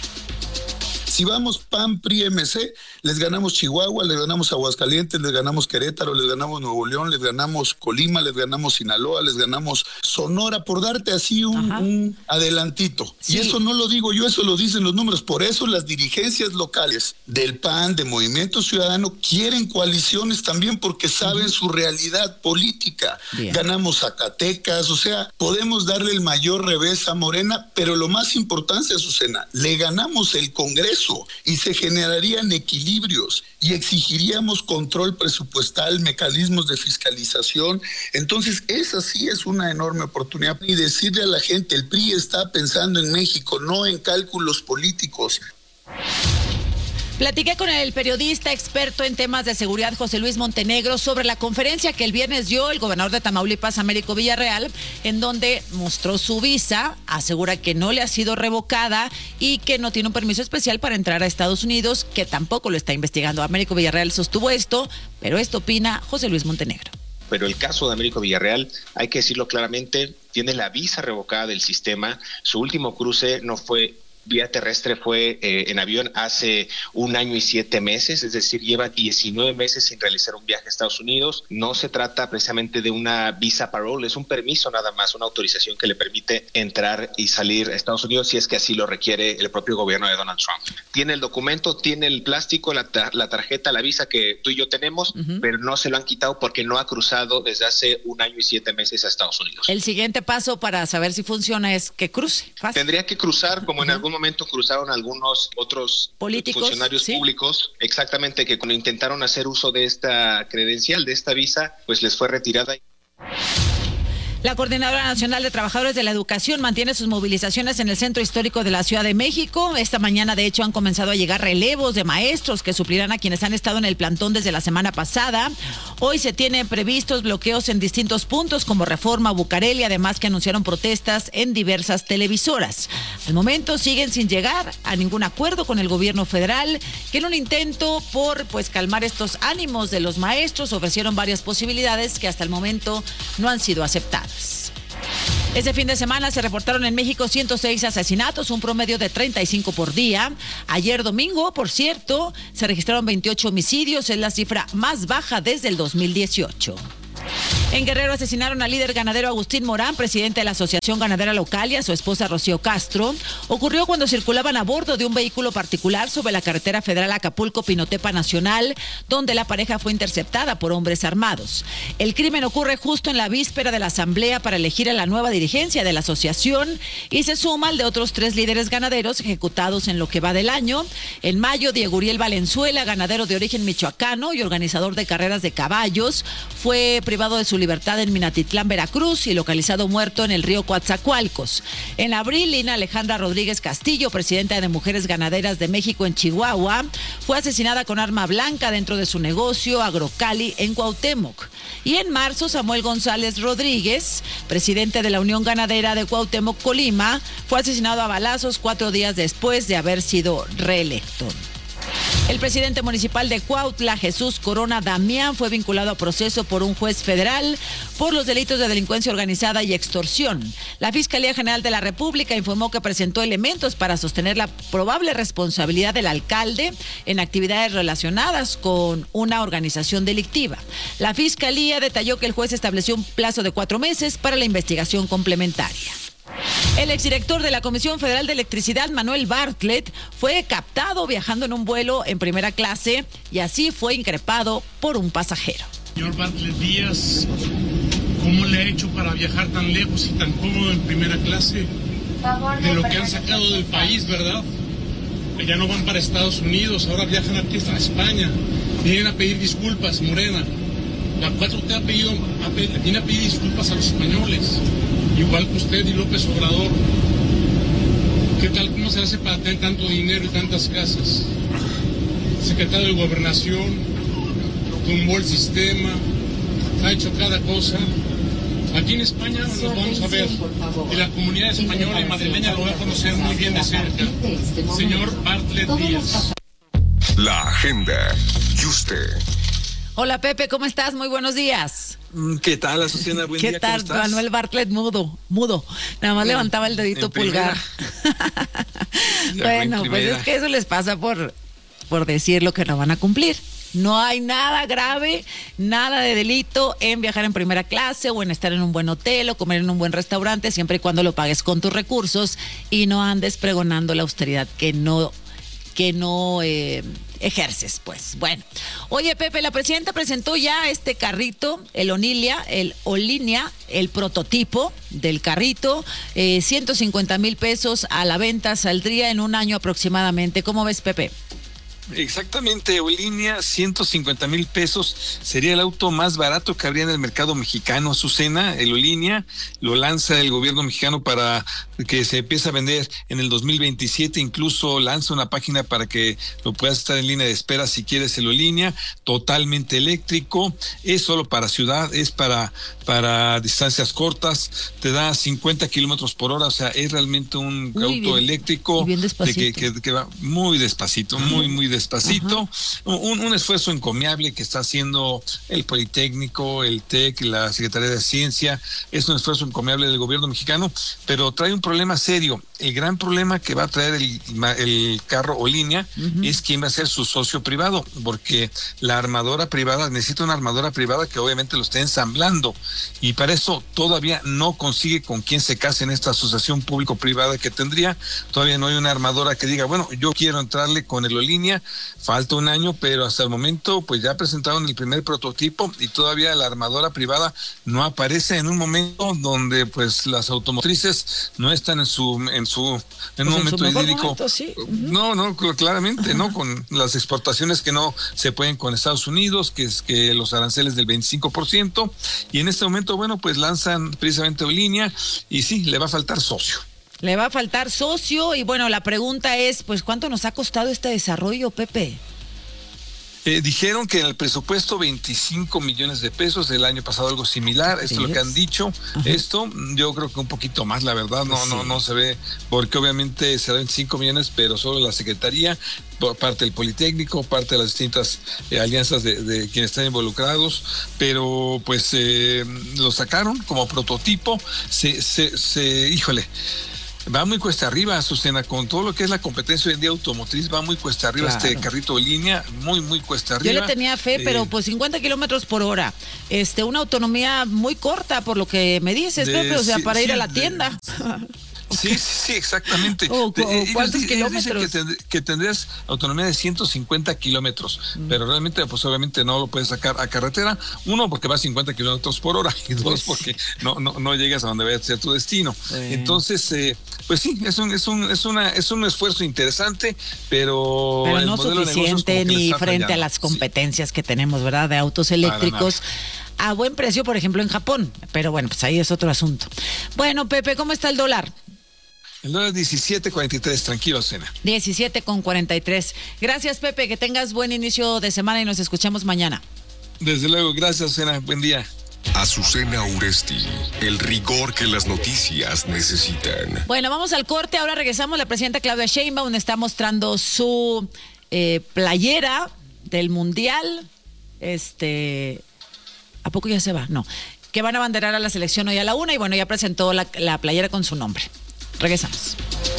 Si vamos P A N, P R I, M C, les ganamos Chihuahua, les ganamos Aguascalientes, les ganamos Querétaro, les ganamos Nuevo León, les ganamos Colima, les ganamos Sinaloa, les ganamos Sonora, por darte así un, un adelantito. Sí. Y eso no lo digo yo, eso lo dicen los números. Por eso las dirigencias locales del P A N, de Movimiento Ciudadano, quieren coaliciones también porque saben uh-huh. su realidad política. Bien. Ganamos Zacatecas, o sea, podemos darle el mayor revés a Morena, pero lo más importante, Azucena, le ganamos el Congreso y se generarían equilibrios y exigiríamos control presupuestal, mecanismos de fiscalización. Entonces esa sí es una enorme oportunidad. Y decirle a la gente, el P R I está pensando en México, no en cálculos políticos. Platiqué con el periodista experto en temas de seguridad José Luis Montenegro sobre la conferencia que el viernes dio el gobernador de Tamaulipas, Américo Villarreal, en donde mostró su visa, asegura que no le ha sido revocada y que no tiene un permiso especial para entrar a Estados Unidos, que tampoco lo está investigando. Américo Villarreal sostuvo esto, pero esto opina José Luis Montenegro. Pero el caso de Américo Villarreal, hay que decirlo claramente, tiene la visa revocada del sistema. Su último cruce no fue vía terrestre fue eh, en avión hace un año y siete meses, es decir, lleva diecinueve meses sin realizar un viaje a Estados Unidos. No se trata precisamente de una visa parole, es un permiso nada más, una autorización que le permite entrar y salir a Estados Unidos si es que así lo requiere el propio gobierno de Donald Trump. Tiene el documento, tiene el plástico, la, ta- la tarjeta, la visa que tú y yo tenemos, uh-huh. pero no se lo han quitado porque no ha cruzado desde hace un año y siete meses a Estados Unidos. El siguiente paso para saber si funciona es que cruce. Fácil. Tendría que cruzar, como uh-huh. en algún momento cruzaron algunos otros políticos, funcionarios ¿sí? públicos, exactamente, que cuando intentaron hacer uso de esta credencial, de esta visa, pues les fue retirada. La Coordinadora Nacional de Trabajadores de la Educación mantiene sus movilizaciones en el Centro Histórico de la Ciudad de México. Esta mañana, de hecho, han comenzado a llegar relevos de maestros que suplirán a quienes han estado en el plantón desde la semana pasada. Hoy se tienen previstos bloqueos en distintos puntos como Reforma, Bucareli, además que anunciaron protestas en diversas televisoras. Al momento siguen sin llegar a ningún acuerdo con el gobierno federal, que en un intento por pues calmar estos ánimos de los maestros ofrecieron varias posibilidades que hasta el momento no han sido aceptadas. Este fin de semana se reportaron en México ciento seis asesinatos, un promedio de treinta y cinco por día. Ayer domingo, por cierto, se registraron veintiocho homicidios, es la cifra más baja desde el dos mil dieciocho. En Guerrero asesinaron al líder ganadero Agustín Morán, presidente de la Asociación Ganadera Local, y a su esposa Rocío Castro. Ocurrió cuando circulaban a bordo de un vehículo particular sobre la carretera federal Acapulco-Pinotepa Nacional, donde la pareja fue interceptada por hombres armados. El crimen ocurre justo en la víspera de la asamblea para elegir a la nueva dirigencia de la asociación y se suma al de otros tres líderes ganaderos ejecutados en lo que va del año. En mayo, Diego Uriel Valenzuela, ganadero de origen michoacano y organizador de carreras de caballos, fue privado de su libertad en Minatitlán, Veracruz, y localizado muerto en el río Coatzacoalcos. En abril, Lina Alejandra Rodríguez Castillo, presidenta de Mujeres Ganaderas de México en Chihuahua, fue asesinada con arma blanca dentro de su negocio Agrocali en Cuauhtémoc. Y en marzo, Samuel González Rodríguez, presidente de la Unión Ganadera de Cuauhtémoc, Colima, fue asesinado a balazos cuatro días después de haber sido reelecto. El presidente municipal de Cuautla, Jesús Corona Damián, fue vinculado a proceso por un juez federal por los delitos de delincuencia organizada y extorsión. La Fiscalía General de la República informó que presentó elementos para sostener la probable responsabilidad del alcalde en actividades relacionadas con una organización delictiva. La Fiscalía detalló que el juez estableció un plazo de cuatro meses para la investigación complementaria. El exdirector de la Comisión Federal de Electricidad, Manuel Bartlett, fue captado viajando en un vuelo en primera clase y así fue increpado por un pasajero. Señor Bartlett Díaz, ¿cómo le ha hecho para viajar tan lejos y tan cómodo en primera clase? De lo que han sacado del país, ¿verdad? Ya no van para Estados Unidos, ahora viajan aquí hasta España. Vienen a pedir disculpas, Morena. La cuatro T ha pedido, ha pedido, viene a pedir disculpas a los españoles. Igual que usted y López Obrador. ¿Qué tal? ¿Cómo se hace para tener tanto dinero y tantas casas? Secretario de Gobernación, tumbó el sistema, ha hecho cada cosa. Aquí en España nos vamos a ver. Y la comunidad española y madrileña lo va a conocer muy bien de cerca. Señor Bartlett Díaz. La agenda. Y usted. Hola Pepe, ¿cómo estás? Muy buenos días. ¿Qué tal, Azucena? Buen ¿Qué día, tal, ¿cómo estás? Manuel Bartlett mudo, mudo. Nada más en, levantaba el dedito pulgar. Bueno, pues es que eso les pasa por, por decir lo que no van a cumplir. No hay nada grave, nada de delito en viajar en primera clase o en estar en un buen hotel o comer en un buen restaurante, siempre y cuando lo pagues con tus recursos y no andes pregonando la austeridad que no, que no eh, ejerces, pues. Bueno, oye Pepe, la presidenta presentó ya este carrito, el Onilia, el Olinia, el prototipo del carrito, eh, ciento cincuenta mil pesos a la venta, saldría en un año aproximadamente. ¿Cómo ves, Pepe? Exactamente, Olinia, ciento cincuenta mil pesos, sería el auto más barato que habría en el mercado mexicano, Azucena. El Olinia lo lanza el gobierno mexicano para que se empiece a vender en el dos mil veintisiete, incluso lanza una página para que lo puedas estar en línea de espera si quieres el Olinia, totalmente eléctrico, es solo para ciudad, es para, para distancias cortas, te da cincuenta kilómetros por hora, o sea, es realmente un muy auto bien, eléctrico bien de que, que, que va muy despacito, muy, muy despacito. Despacito, un, un esfuerzo encomiable que está haciendo el Politécnico, el T E C, la Secretaría de Ciencia, es un esfuerzo encomiable del gobierno mexicano, pero trae un problema serio. el gran problema que va a traer el, el carro o línea uh-huh. es quién va a ser su socio privado, porque la armadora privada necesita una armadora privada que obviamente lo esté ensamblando, y para eso todavía no consigue con quién se case en esta asociación público-privada que tendría. Todavía no hay una armadora que diga, bueno, yo quiero entrarle con el Olínea, falta un año, pero hasta el momento pues ya presentaron el primer prototipo y todavía la armadora privada no aparece en un momento donde pues las automotrices no están en su en su en pues un momento en su idílico. Momento, sí. uh-huh. No, no, claramente, no, con las exportaciones que no se pueden con Estados Unidos, que es que los aranceles del veinticinco por ciento, y en este momento, bueno, pues lanzan precisamente Olínea y sí, le va a faltar socio. Le va a faltar socio y bueno, la pregunta es, pues, ¿cuánto nos ha costado este desarrollo, Pepe? Eh, dijeron que en el presupuesto veinticinco millones de pesos, el año pasado algo similar, esto es lo que han dicho. Ajá. Esto yo creo que un poquito más, la verdad, no, sí. no, no se ve, porque obviamente se da veinticinco millones, pero solo la Secretaría, por parte del Politécnico, parte de las distintas eh, alianzas de, de quienes están involucrados, pero pues eh, lo sacaron como prototipo, se, se, se, híjole, va muy cuesta arriba, Azucena, con todo lo que es la competencia hoy en día automotriz, va muy cuesta arriba claro. este carrito de línea, muy, muy cuesta arriba. Yo le tenía fe, eh, pero pues cincuenta kilómetros por hora, este, una autonomía muy corta, por lo que me dices, de, Pepe, o sea, sí, para sí, ir a la de, tienda. Sí, sí, sí, exactamente. Oh, de, oh, ¿Cuántos kilómetros? Que, tend- que tendrías autonomía de ciento cincuenta kilómetros, mm. pero realmente, pues obviamente no lo puedes sacar a carretera. Uno, porque va a cincuenta kilómetros por hora, y dos, pues, porque no, no, no llegas a donde vaya a ser tu destino. Eh. Entonces, eh, pues sí, es un, es un, es una, es un esfuerzo interesante, pero, pero el no modelo suficiente de ni frente fallando. A las competencias sí. que tenemos, ¿verdad? De autos eléctricos. A buen precio, por ejemplo, en Japón. Pero bueno, pues ahí es otro asunto. Bueno, Pepe, ¿cómo está el dólar? El dólar diecisiete cuarenta y tres, tranquilo, Cena. diecisiete con cuarenta y tres. Gracias, Pepe, que tengas buen inicio de semana y nos escuchamos mañana. Desde luego, gracias, Cena, buen día. Azucena Uresti, el rigor que las noticias necesitan. Bueno, vamos al corte, ahora regresamos. La presidenta Claudia Sheinbaum está mostrando su eh, playera del Mundial. Este, ¿a poco ya se va? No. Que van a abanderar a la selección hoy a la una y bueno, ya presentó la, la playera con su nombre. Regresamos.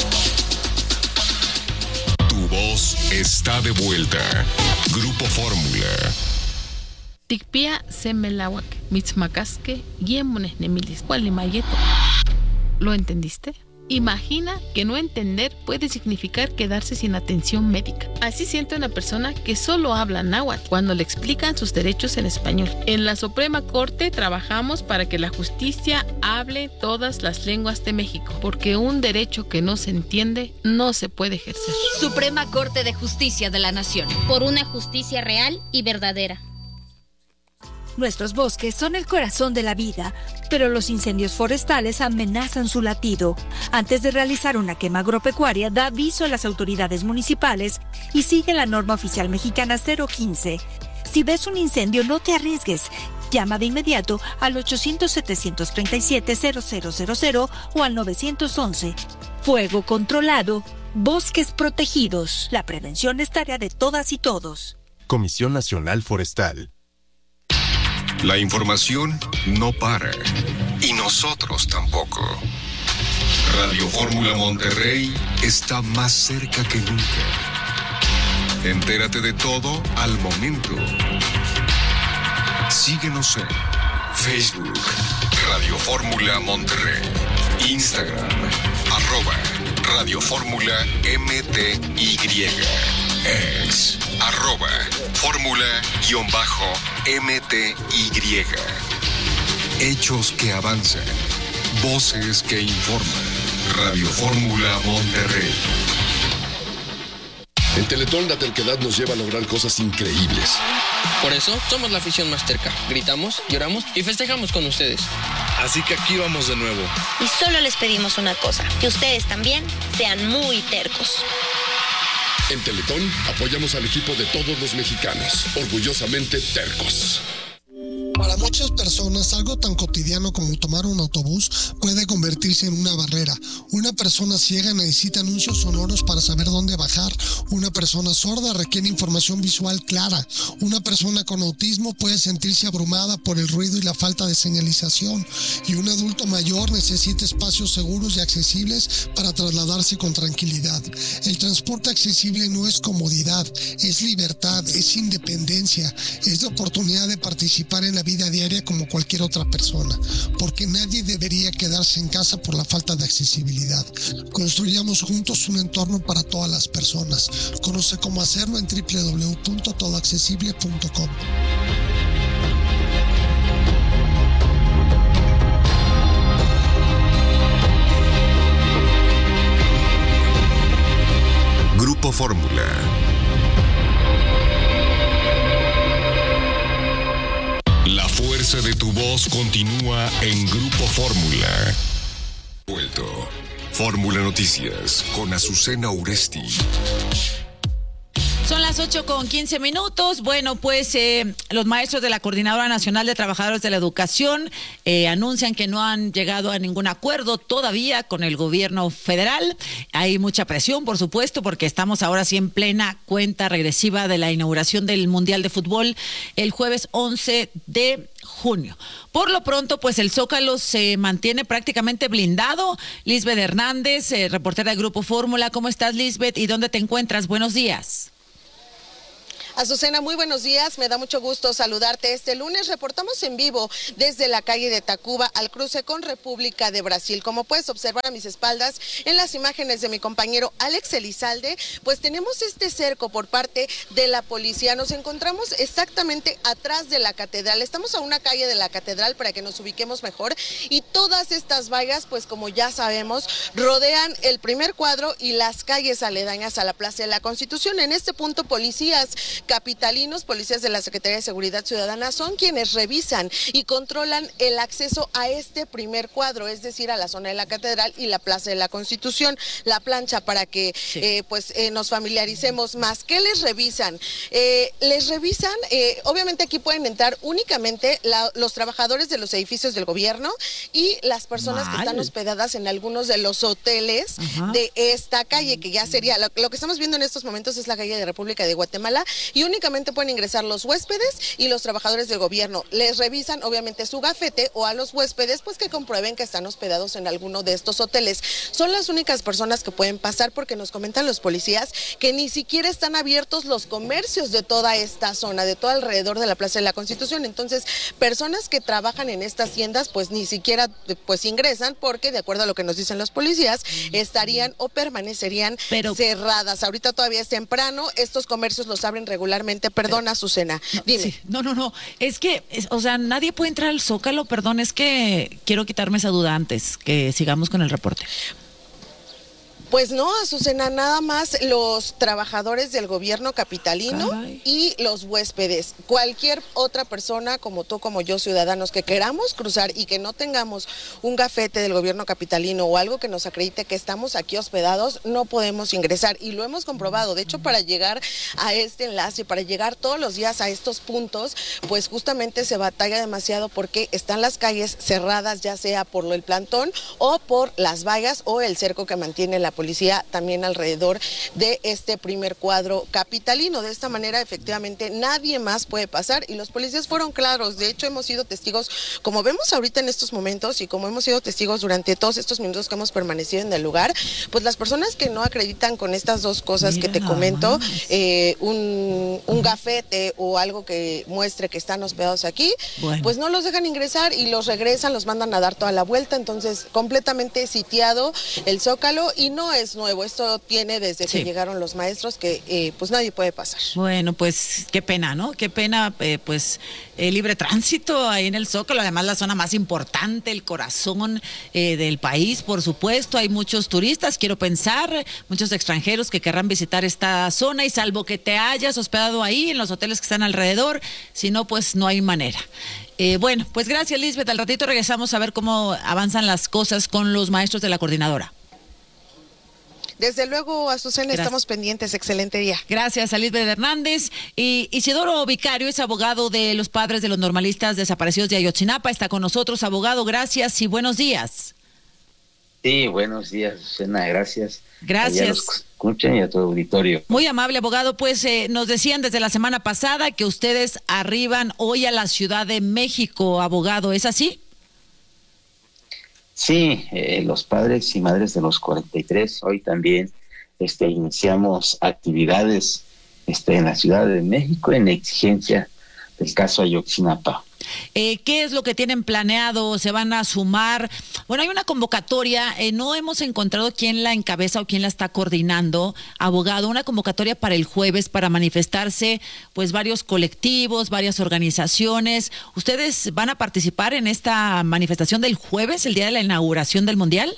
Tu voz está de vuelta. Grupo Fórmula. Tikpia semelawak, mitzmacasque, yemones nemilis, cualimayeto. ¿Lo entendiste? Imagina que no entender puede significar quedarse sin atención médica. Así siente una persona que solo habla náhuatl cuando le explican sus derechos en español. En la Suprema Corte trabajamos para que la justicia hable todas las lenguas de México, porque un derecho que no se entiende no se puede ejercer. Suprema Corte de Justicia de la Nación. Por una justicia real y verdadera. Nuestros bosques son el corazón de la vida, pero los incendios forestales amenazan su latido. Antes de realizar una quema agropecuaria, da aviso a las autoridades municipales y sigue la norma oficial mexicana cero quince. Si ves un incendio, no te arriesgues. Llama de inmediato al ochocientos, setecientos treinta y siete, cero cero cero cero o al nueve once. Fuego controlado, bosques protegidos. La prevención es tarea de todas y todos. Comisión Nacional Forestal. La información no para. Y nosotros tampoco. Radio Fórmula Monterrey está más cerca que nunca. Entérate de todo al momento. Síguenos en Facebook, Radio Fórmula Monterrey. Instagram, arroba Radio Fórmula M T Y. Ex, arroba Fórmula-M T Y. Hechos que avanzan. Voces que informan. Radio Fórmula Monterrey. En Teletón la terquedad nos lleva a lograr cosas increíbles. Por eso somos la afición más terca. Gritamos, lloramos y festejamos con ustedes. Así que aquí vamos de nuevo. Y solo les pedimos una cosa, que ustedes también sean muy tercos. En Teletón apoyamos al equipo de todos los mexicanos, orgullosamente tercos. Para muchas personas, algo tan cotidiano como tomar un autobús puede convertirse en una barrera. Una persona ciega necesita anuncios sonoros para saber dónde bajar. Una persona sorda requiere información visual clara. Una persona con autismo puede sentirse abrumada por el ruido y la falta de señalización. Y un adulto mayor necesita espacios seguros y accesibles para trasladarse con tranquilidad. El transporte accesible no es comodidad, es libertad, es independencia, es la oportunidad de participar en la vida diaria como cualquier otra persona, porque nadie debería quedarse en casa por la falta de accesibilidad. Construyamos juntos un entorno para todas las personas. Conoce cómo hacerlo en doble u doble u doble u punto todo accesible punto com. Grupo Fórmula. La fuerza de tu voz continúa en Grupo Fórmula. Vuelto. Fórmula Noticias con Azucena Uresti. Son las ocho con quince minutos. Bueno, pues eh, los maestros de la Coordinadora Nacional de Trabajadores de la Educación eh, anuncian que no han llegado a ningún acuerdo todavía con el gobierno federal. Hay mucha presión, por supuesto, porque estamos ahora sí en plena cuenta regresiva de la inauguración del Mundial de Fútbol el jueves once de junio. Por lo pronto, pues el Zócalo se mantiene prácticamente blindado. Lisbeth Hernández, eh, reportera de Grupo Fórmula. ¿Cómo estás, Lisbeth? ¿Y dónde te encuentras? Buenos días. Azucena, muy buenos días, me da mucho gusto saludarte. Este lunes reportamos en vivo desde la calle de Tacuba al cruce con República de Brasil. Como puedes observar a mis espaldas en las imágenes de mi compañero Alex Elizalde, pues tenemos este cerco por parte de la policía. Nos encontramos exactamente atrás de la catedral, estamos a una calle de la catedral para que nos ubiquemos mejor, y todas estas vallas, pues como ya sabemos, rodean el primer cuadro y las calles aledañas a la Plaza de la Constitución. En este punto, policías capitalinos, policías de la Secretaría de Seguridad Ciudadana, son quienes revisan y controlan el acceso a este primer cuadro, es decir, a la zona de la Catedral y la Plaza de la Constitución. La plancha para que sí. eh, pues eh, nos familiaricemos más. ¿Qué les revisan? Eh, les revisan, eh, obviamente aquí pueden entrar únicamente la, los trabajadores de los edificios del gobierno y las personas Mal. que están hospedadas en algunos de los hoteles Ajá. de esta calle, que ya sería, lo, lo que estamos viendo en estos momentos es la calle de República de Guatemala, y únicamente pueden ingresar los huéspedes y los trabajadores del gobierno. Les revisan obviamente su gafete, o a los huéspedes pues que comprueben que están hospedados en alguno de estos hoteles. Son las únicas personas que pueden pasar, porque nos comentan los policías que ni siquiera están abiertos los comercios de toda esta zona, de todo alrededor de la Plaza de la Constitución. Entonces, personas que trabajan en estas tiendas pues ni siquiera pues ingresan, porque de acuerdo a lo que nos dicen los policías, estarían o permanecerían Pero... cerradas. Ahorita todavía es temprano, estos comercios los abren regularmente. Perdona, Azucena, dime. Sí, no, no, no, es que, es, o sea, nadie puede entrar al Zócalo, perdón, es que quiero quitarme esa duda antes que sigamos con el reporte. Pues no, Azucena, nada más los trabajadores del gobierno capitalino Caray. y los huéspedes. Cualquier otra persona, como tú, como yo, ciudadanos, que queramos cruzar y que no tengamos un gafete del gobierno capitalino o algo que nos acredite que estamos aquí hospedados, no podemos ingresar. Y lo hemos comprobado. De hecho, para llegar a este enlace, para llegar todos los días a estos puntos, pues justamente se batalla demasiado, porque están las calles cerradas, ya sea por el plantón o por las vallas o el cerco que mantiene la policía también alrededor de este primer cuadro capitalino. De esta manera, efectivamente, nadie más puede pasar, y los policías fueron claros. De hecho, hemos sido testigos, como vemos ahorita en estos momentos, y como hemos sido testigos durante todos estos minutos que hemos permanecido en el lugar, pues las personas que no acreditan con estas dos cosas Mira, que te comento, eh, un, un gafete o algo que muestre que están hospedados aquí, bueno. pues no los dejan ingresar y los regresan, los mandan a dar toda la vuelta. Entonces, completamente sitiado el Zócalo, y no es nuevo, esto tiene desde sí. que llegaron los maestros, que eh, pues nadie puede pasar. Bueno, pues qué pena, ¿no? Qué pena, eh, pues eh, libre tránsito ahí en el Zócalo, además la zona más importante, el corazón eh, del país, por supuesto. Hay muchos turistas, quiero pensar, muchos extranjeros que querrán visitar esta zona, y salvo que te hayas hospedado ahí en los hoteles que están alrededor, si no, pues no hay manera. Eh, bueno, pues gracias, Lisbeth. Al ratito regresamos a ver cómo avanzan las cosas con los maestros de la coordinadora. Desde luego, Azucena, Gracias. Estamos pendientes. Excelente día. Gracias, Lisbeth Hernández. Y Isidoro Vicario es abogado de los padres de los normalistas desaparecidos de Ayotzinapa. Está con nosotros, abogado. Gracias y buenos días. Sí, buenos días, Azucena. Gracias. Gracias. A los que escuchan y a tu auditorio. Muy amable, abogado. Pues eh, nos decían desde la semana pasada que ustedes arriban hoy a la Ciudad de México, abogado. ¿Es así? Sí, eh, los padres y madres de los cuarenta y tres, hoy también este, iniciamos actividades este, en la Ciudad de México en exigencia del caso Ayotzinapa. Eh, ¿Qué es lo que tienen planeado? ¿Se van a sumar? Bueno, hay una convocatoria, eh, no hemos encontrado quién la encabeza o quién la está coordinando, abogado, una convocatoria para el jueves para manifestarse, pues varios colectivos, varias organizaciones. ¿Ustedes van a participar en esta manifestación del jueves, el día de la inauguración del Mundial?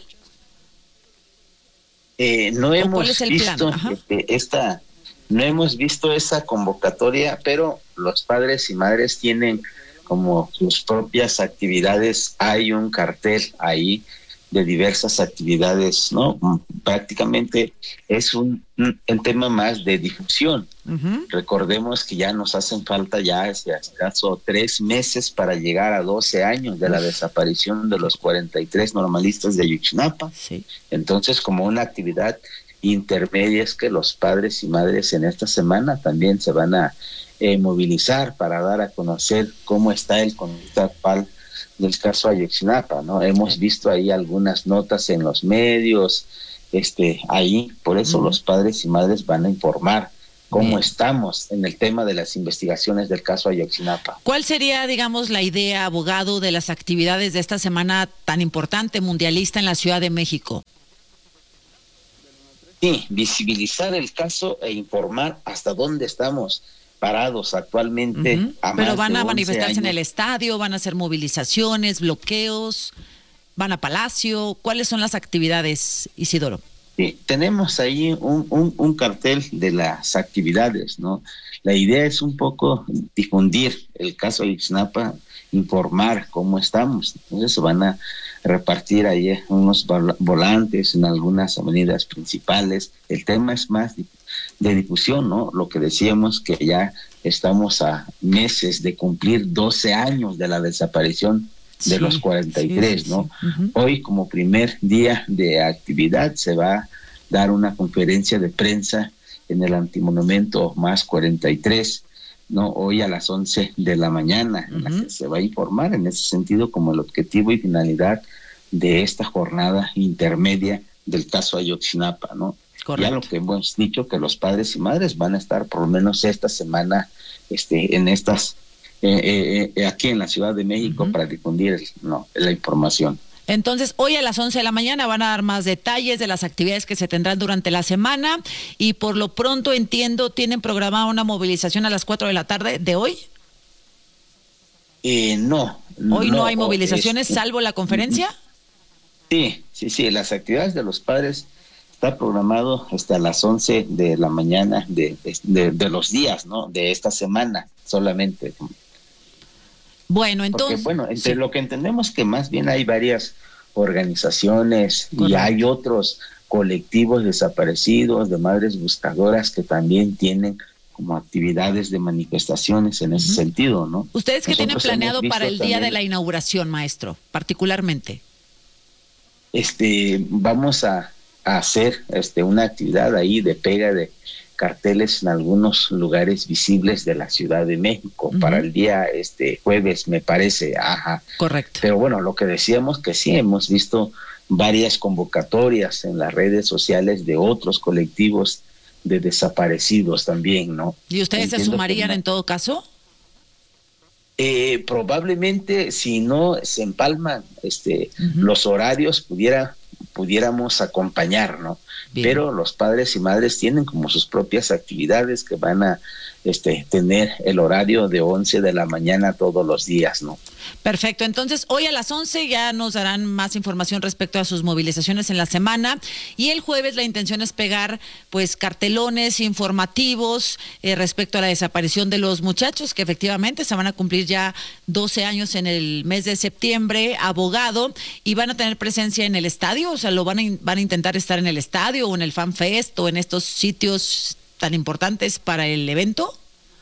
Eh, no hemos visto este, esta, no hemos visto esa convocatoria, pero los padres y madres tienen como sus propias actividades. Hay un cartel ahí de diversas actividades, ¿no? Prácticamente es un, un el tema más de difusión. Uh-huh. Recordemos que ya nos hacen falta ya hace escaso tres meses para llegar a doce años de la uh-huh. desaparición de los cuarenta y tres normalistas de Ayotzinapa. Sí. Entonces, como una actividad intermedia es que los padres y madres en esta semana también se van a Eh, movilizar para dar a conocer cómo está el contexto actual del caso Ayotzinapa, ¿no? Hemos visto ahí algunas notas en los medios, este, ahí, por eso uh-huh. los padres y madres van a informar cómo Bien. estamos en el tema de las investigaciones del caso Ayotzinapa. ¿Cuál sería, digamos, la idea, abogado, de las actividades de esta semana tan importante mundialista en la Ciudad de México? Sí, visibilizar el caso e informar hasta dónde estamos parados actualmente. Uh-huh. a Pero van a manifestarse años. En el estadio, van a hacer movilizaciones, bloqueos, van a Palacio. ¿Cuáles son las actividades, Isidoro? Sí, tenemos ahí un, un, un cartel de las actividades, ¿no? La idea es un poco difundir el caso Ayotzinapa, informar cómo estamos. Entonces se van a repartir ahí unos volantes en algunas avenidas principales. El tema es más de difusión, ¿no? Lo que decíamos, que ya estamos a meses de cumplir doce años de la desaparición de sí, los cuarenta y tres, sí, sí, ¿no? Sí. Uh-huh. Hoy, como primer día de actividad, se va a dar una conferencia de prensa en el Antimonumento más cuarenta y tres, ¿no? Hoy a las once de la mañana, uh-huh. en la que se va a informar en ese sentido como el objetivo y finalidad de esta jornada intermedia del caso Ayotzinapa, ¿no? Correcto. Ya lo que hemos dicho, que los padres y madres van a estar por lo menos esta semana este, en estas, eh, eh, aquí en la Ciudad de México uh-huh. para difundir no, la información. Entonces, hoy a las once de la mañana van a dar más detalles de las actividades que se tendrán durante la semana y por lo pronto, entiendo, ¿tienen programada una movilización a las cuatro de la tarde de hoy? Eh, no. ¿Hoy no, no hay movilizaciones es, salvo la conferencia? Sí, sí, sí, las actividades de los padres está programado hasta las once de la mañana de, de, de los días, ¿no? De esta semana solamente. Bueno, entonces... Porque, bueno, entre sí. lo que entendemos que más bien hay varias organizaciones Correcto. Y hay otros colectivos desaparecidos de madres buscadoras que también tienen como actividades de manifestaciones en ese uh-huh. sentido, ¿no? ¿Ustedes qué tienen planeado para el día también, de la inauguración, maestro, particularmente? Este, vamos a, a hacer este una actividad ahí de pega de carteles en algunos lugares visibles de la Ciudad de México uh-huh. para el día este jueves, me parece. Ajá. Correcto. Pero bueno, lo que decíamos que sí, hemos visto varias convocatorias en las redes sociales de otros colectivos de desaparecidos también, ¿no? ¿Y ustedes Entiendo se sumarían no, en todo caso? Eh, probablemente, si no se empalman este, uh-huh. los horarios, pudiera pudiéramos acompañar, ¿no? Bien. Pero los padres y madres tienen como sus propias actividades que van a este, tener el horario de once de la mañana todos los días, ¿no? Perfecto, entonces hoy a las once ya nos darán más información respecto a sus movilizaciones en la semana y el jueves la intención es pegar pues cartelones informativos eh, respecto a la desaparición de los muchachos que efectivamente se van a cumplir ya doce años en el mes de septiembre, abogado, y van a tener presencia en el estadio, o sea, lo van a, van a intentar estar en el estadio o en el Fan Fest o en estos sitios tan importantes para el evento.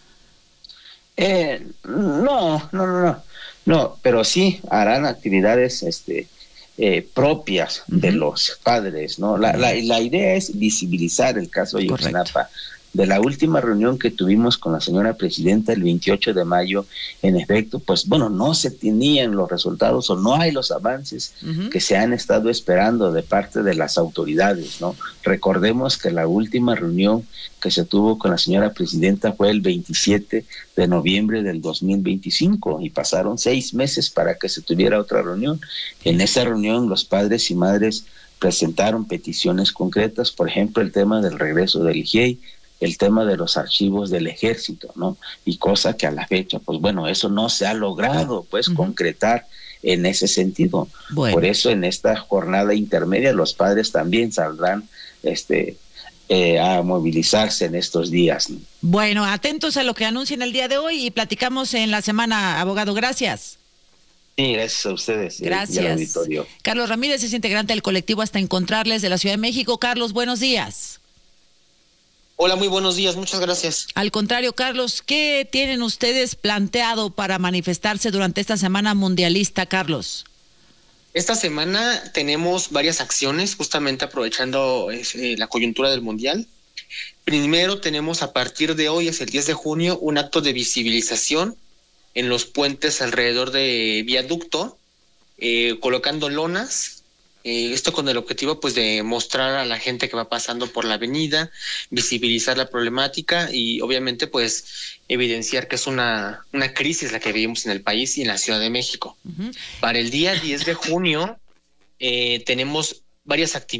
Eh, no, no, no, no. No, pero sí harán actividades este, eh, propias uh-huh. de los padres, ¿no? La, la, la idea es visibilizar el caso de Ayotzinapa. De la última reunión que tuvimos con la señora presidenta el veintiocho de mayo, en efecto, pues bueno, no se tenían los resultados o no hay los avances uh-huh. que se han estado esperando de parte de las autoridades, ¿no? Recordemos que la última reunión que se tuvo con la señora presidenta fue el veintisiete de noviembre del dos mil veinticinco y pasaron seis meses para que se tuviera otra reunión. En esa reunión los padres y madres presentaron peticiones concretas, por ejemplo, el tema del regreso del I G E I, el tema de los archivos del ejército, ¿no? Y cosa que a la fecha, pues bueno, eso no se ha logrado, pues, uh-huh. concretar en ese sentido. Bueno. Por eso en esta jornada intermedia los padres también saldrán este, eh, a movilizarse en estos días, ¿no? Bueno, atentos a lo que anuncien el día de hoy y platicamos en la semana, abogado. Gracias. Sí, gracias a ustedes. Gracias. Y al auditorio. Carlos Ramírez es integrante del colectivo Hasta Encontrarles de la Ciudad de México. Carlos, buenos días. Hola, muy buenos días, muchas gracias. Al contrario, Carlos, ¿qué tienen ustedes planteado para manifestarse durante esta semana mundialista, Carlos? Esta semana tenemos varias acciones, justamente aprovechando eh, la coyuntura del mundial. Primero tenemos a partir de hoy, es el diez de junio, un acto de visibilización en los puentes alrededor de Viaducto, eh, colocando lonas. Eh, esto con el objetivo pues de mostrar a la gente que va pasando por la avenida, visibilizar la problemática y obviamente pues evidenciar que es una, una crisis la que vivimos en el país y en la Ciudad de México. Uh-huh. Para el día diez de junio eh, tenemos varias actividades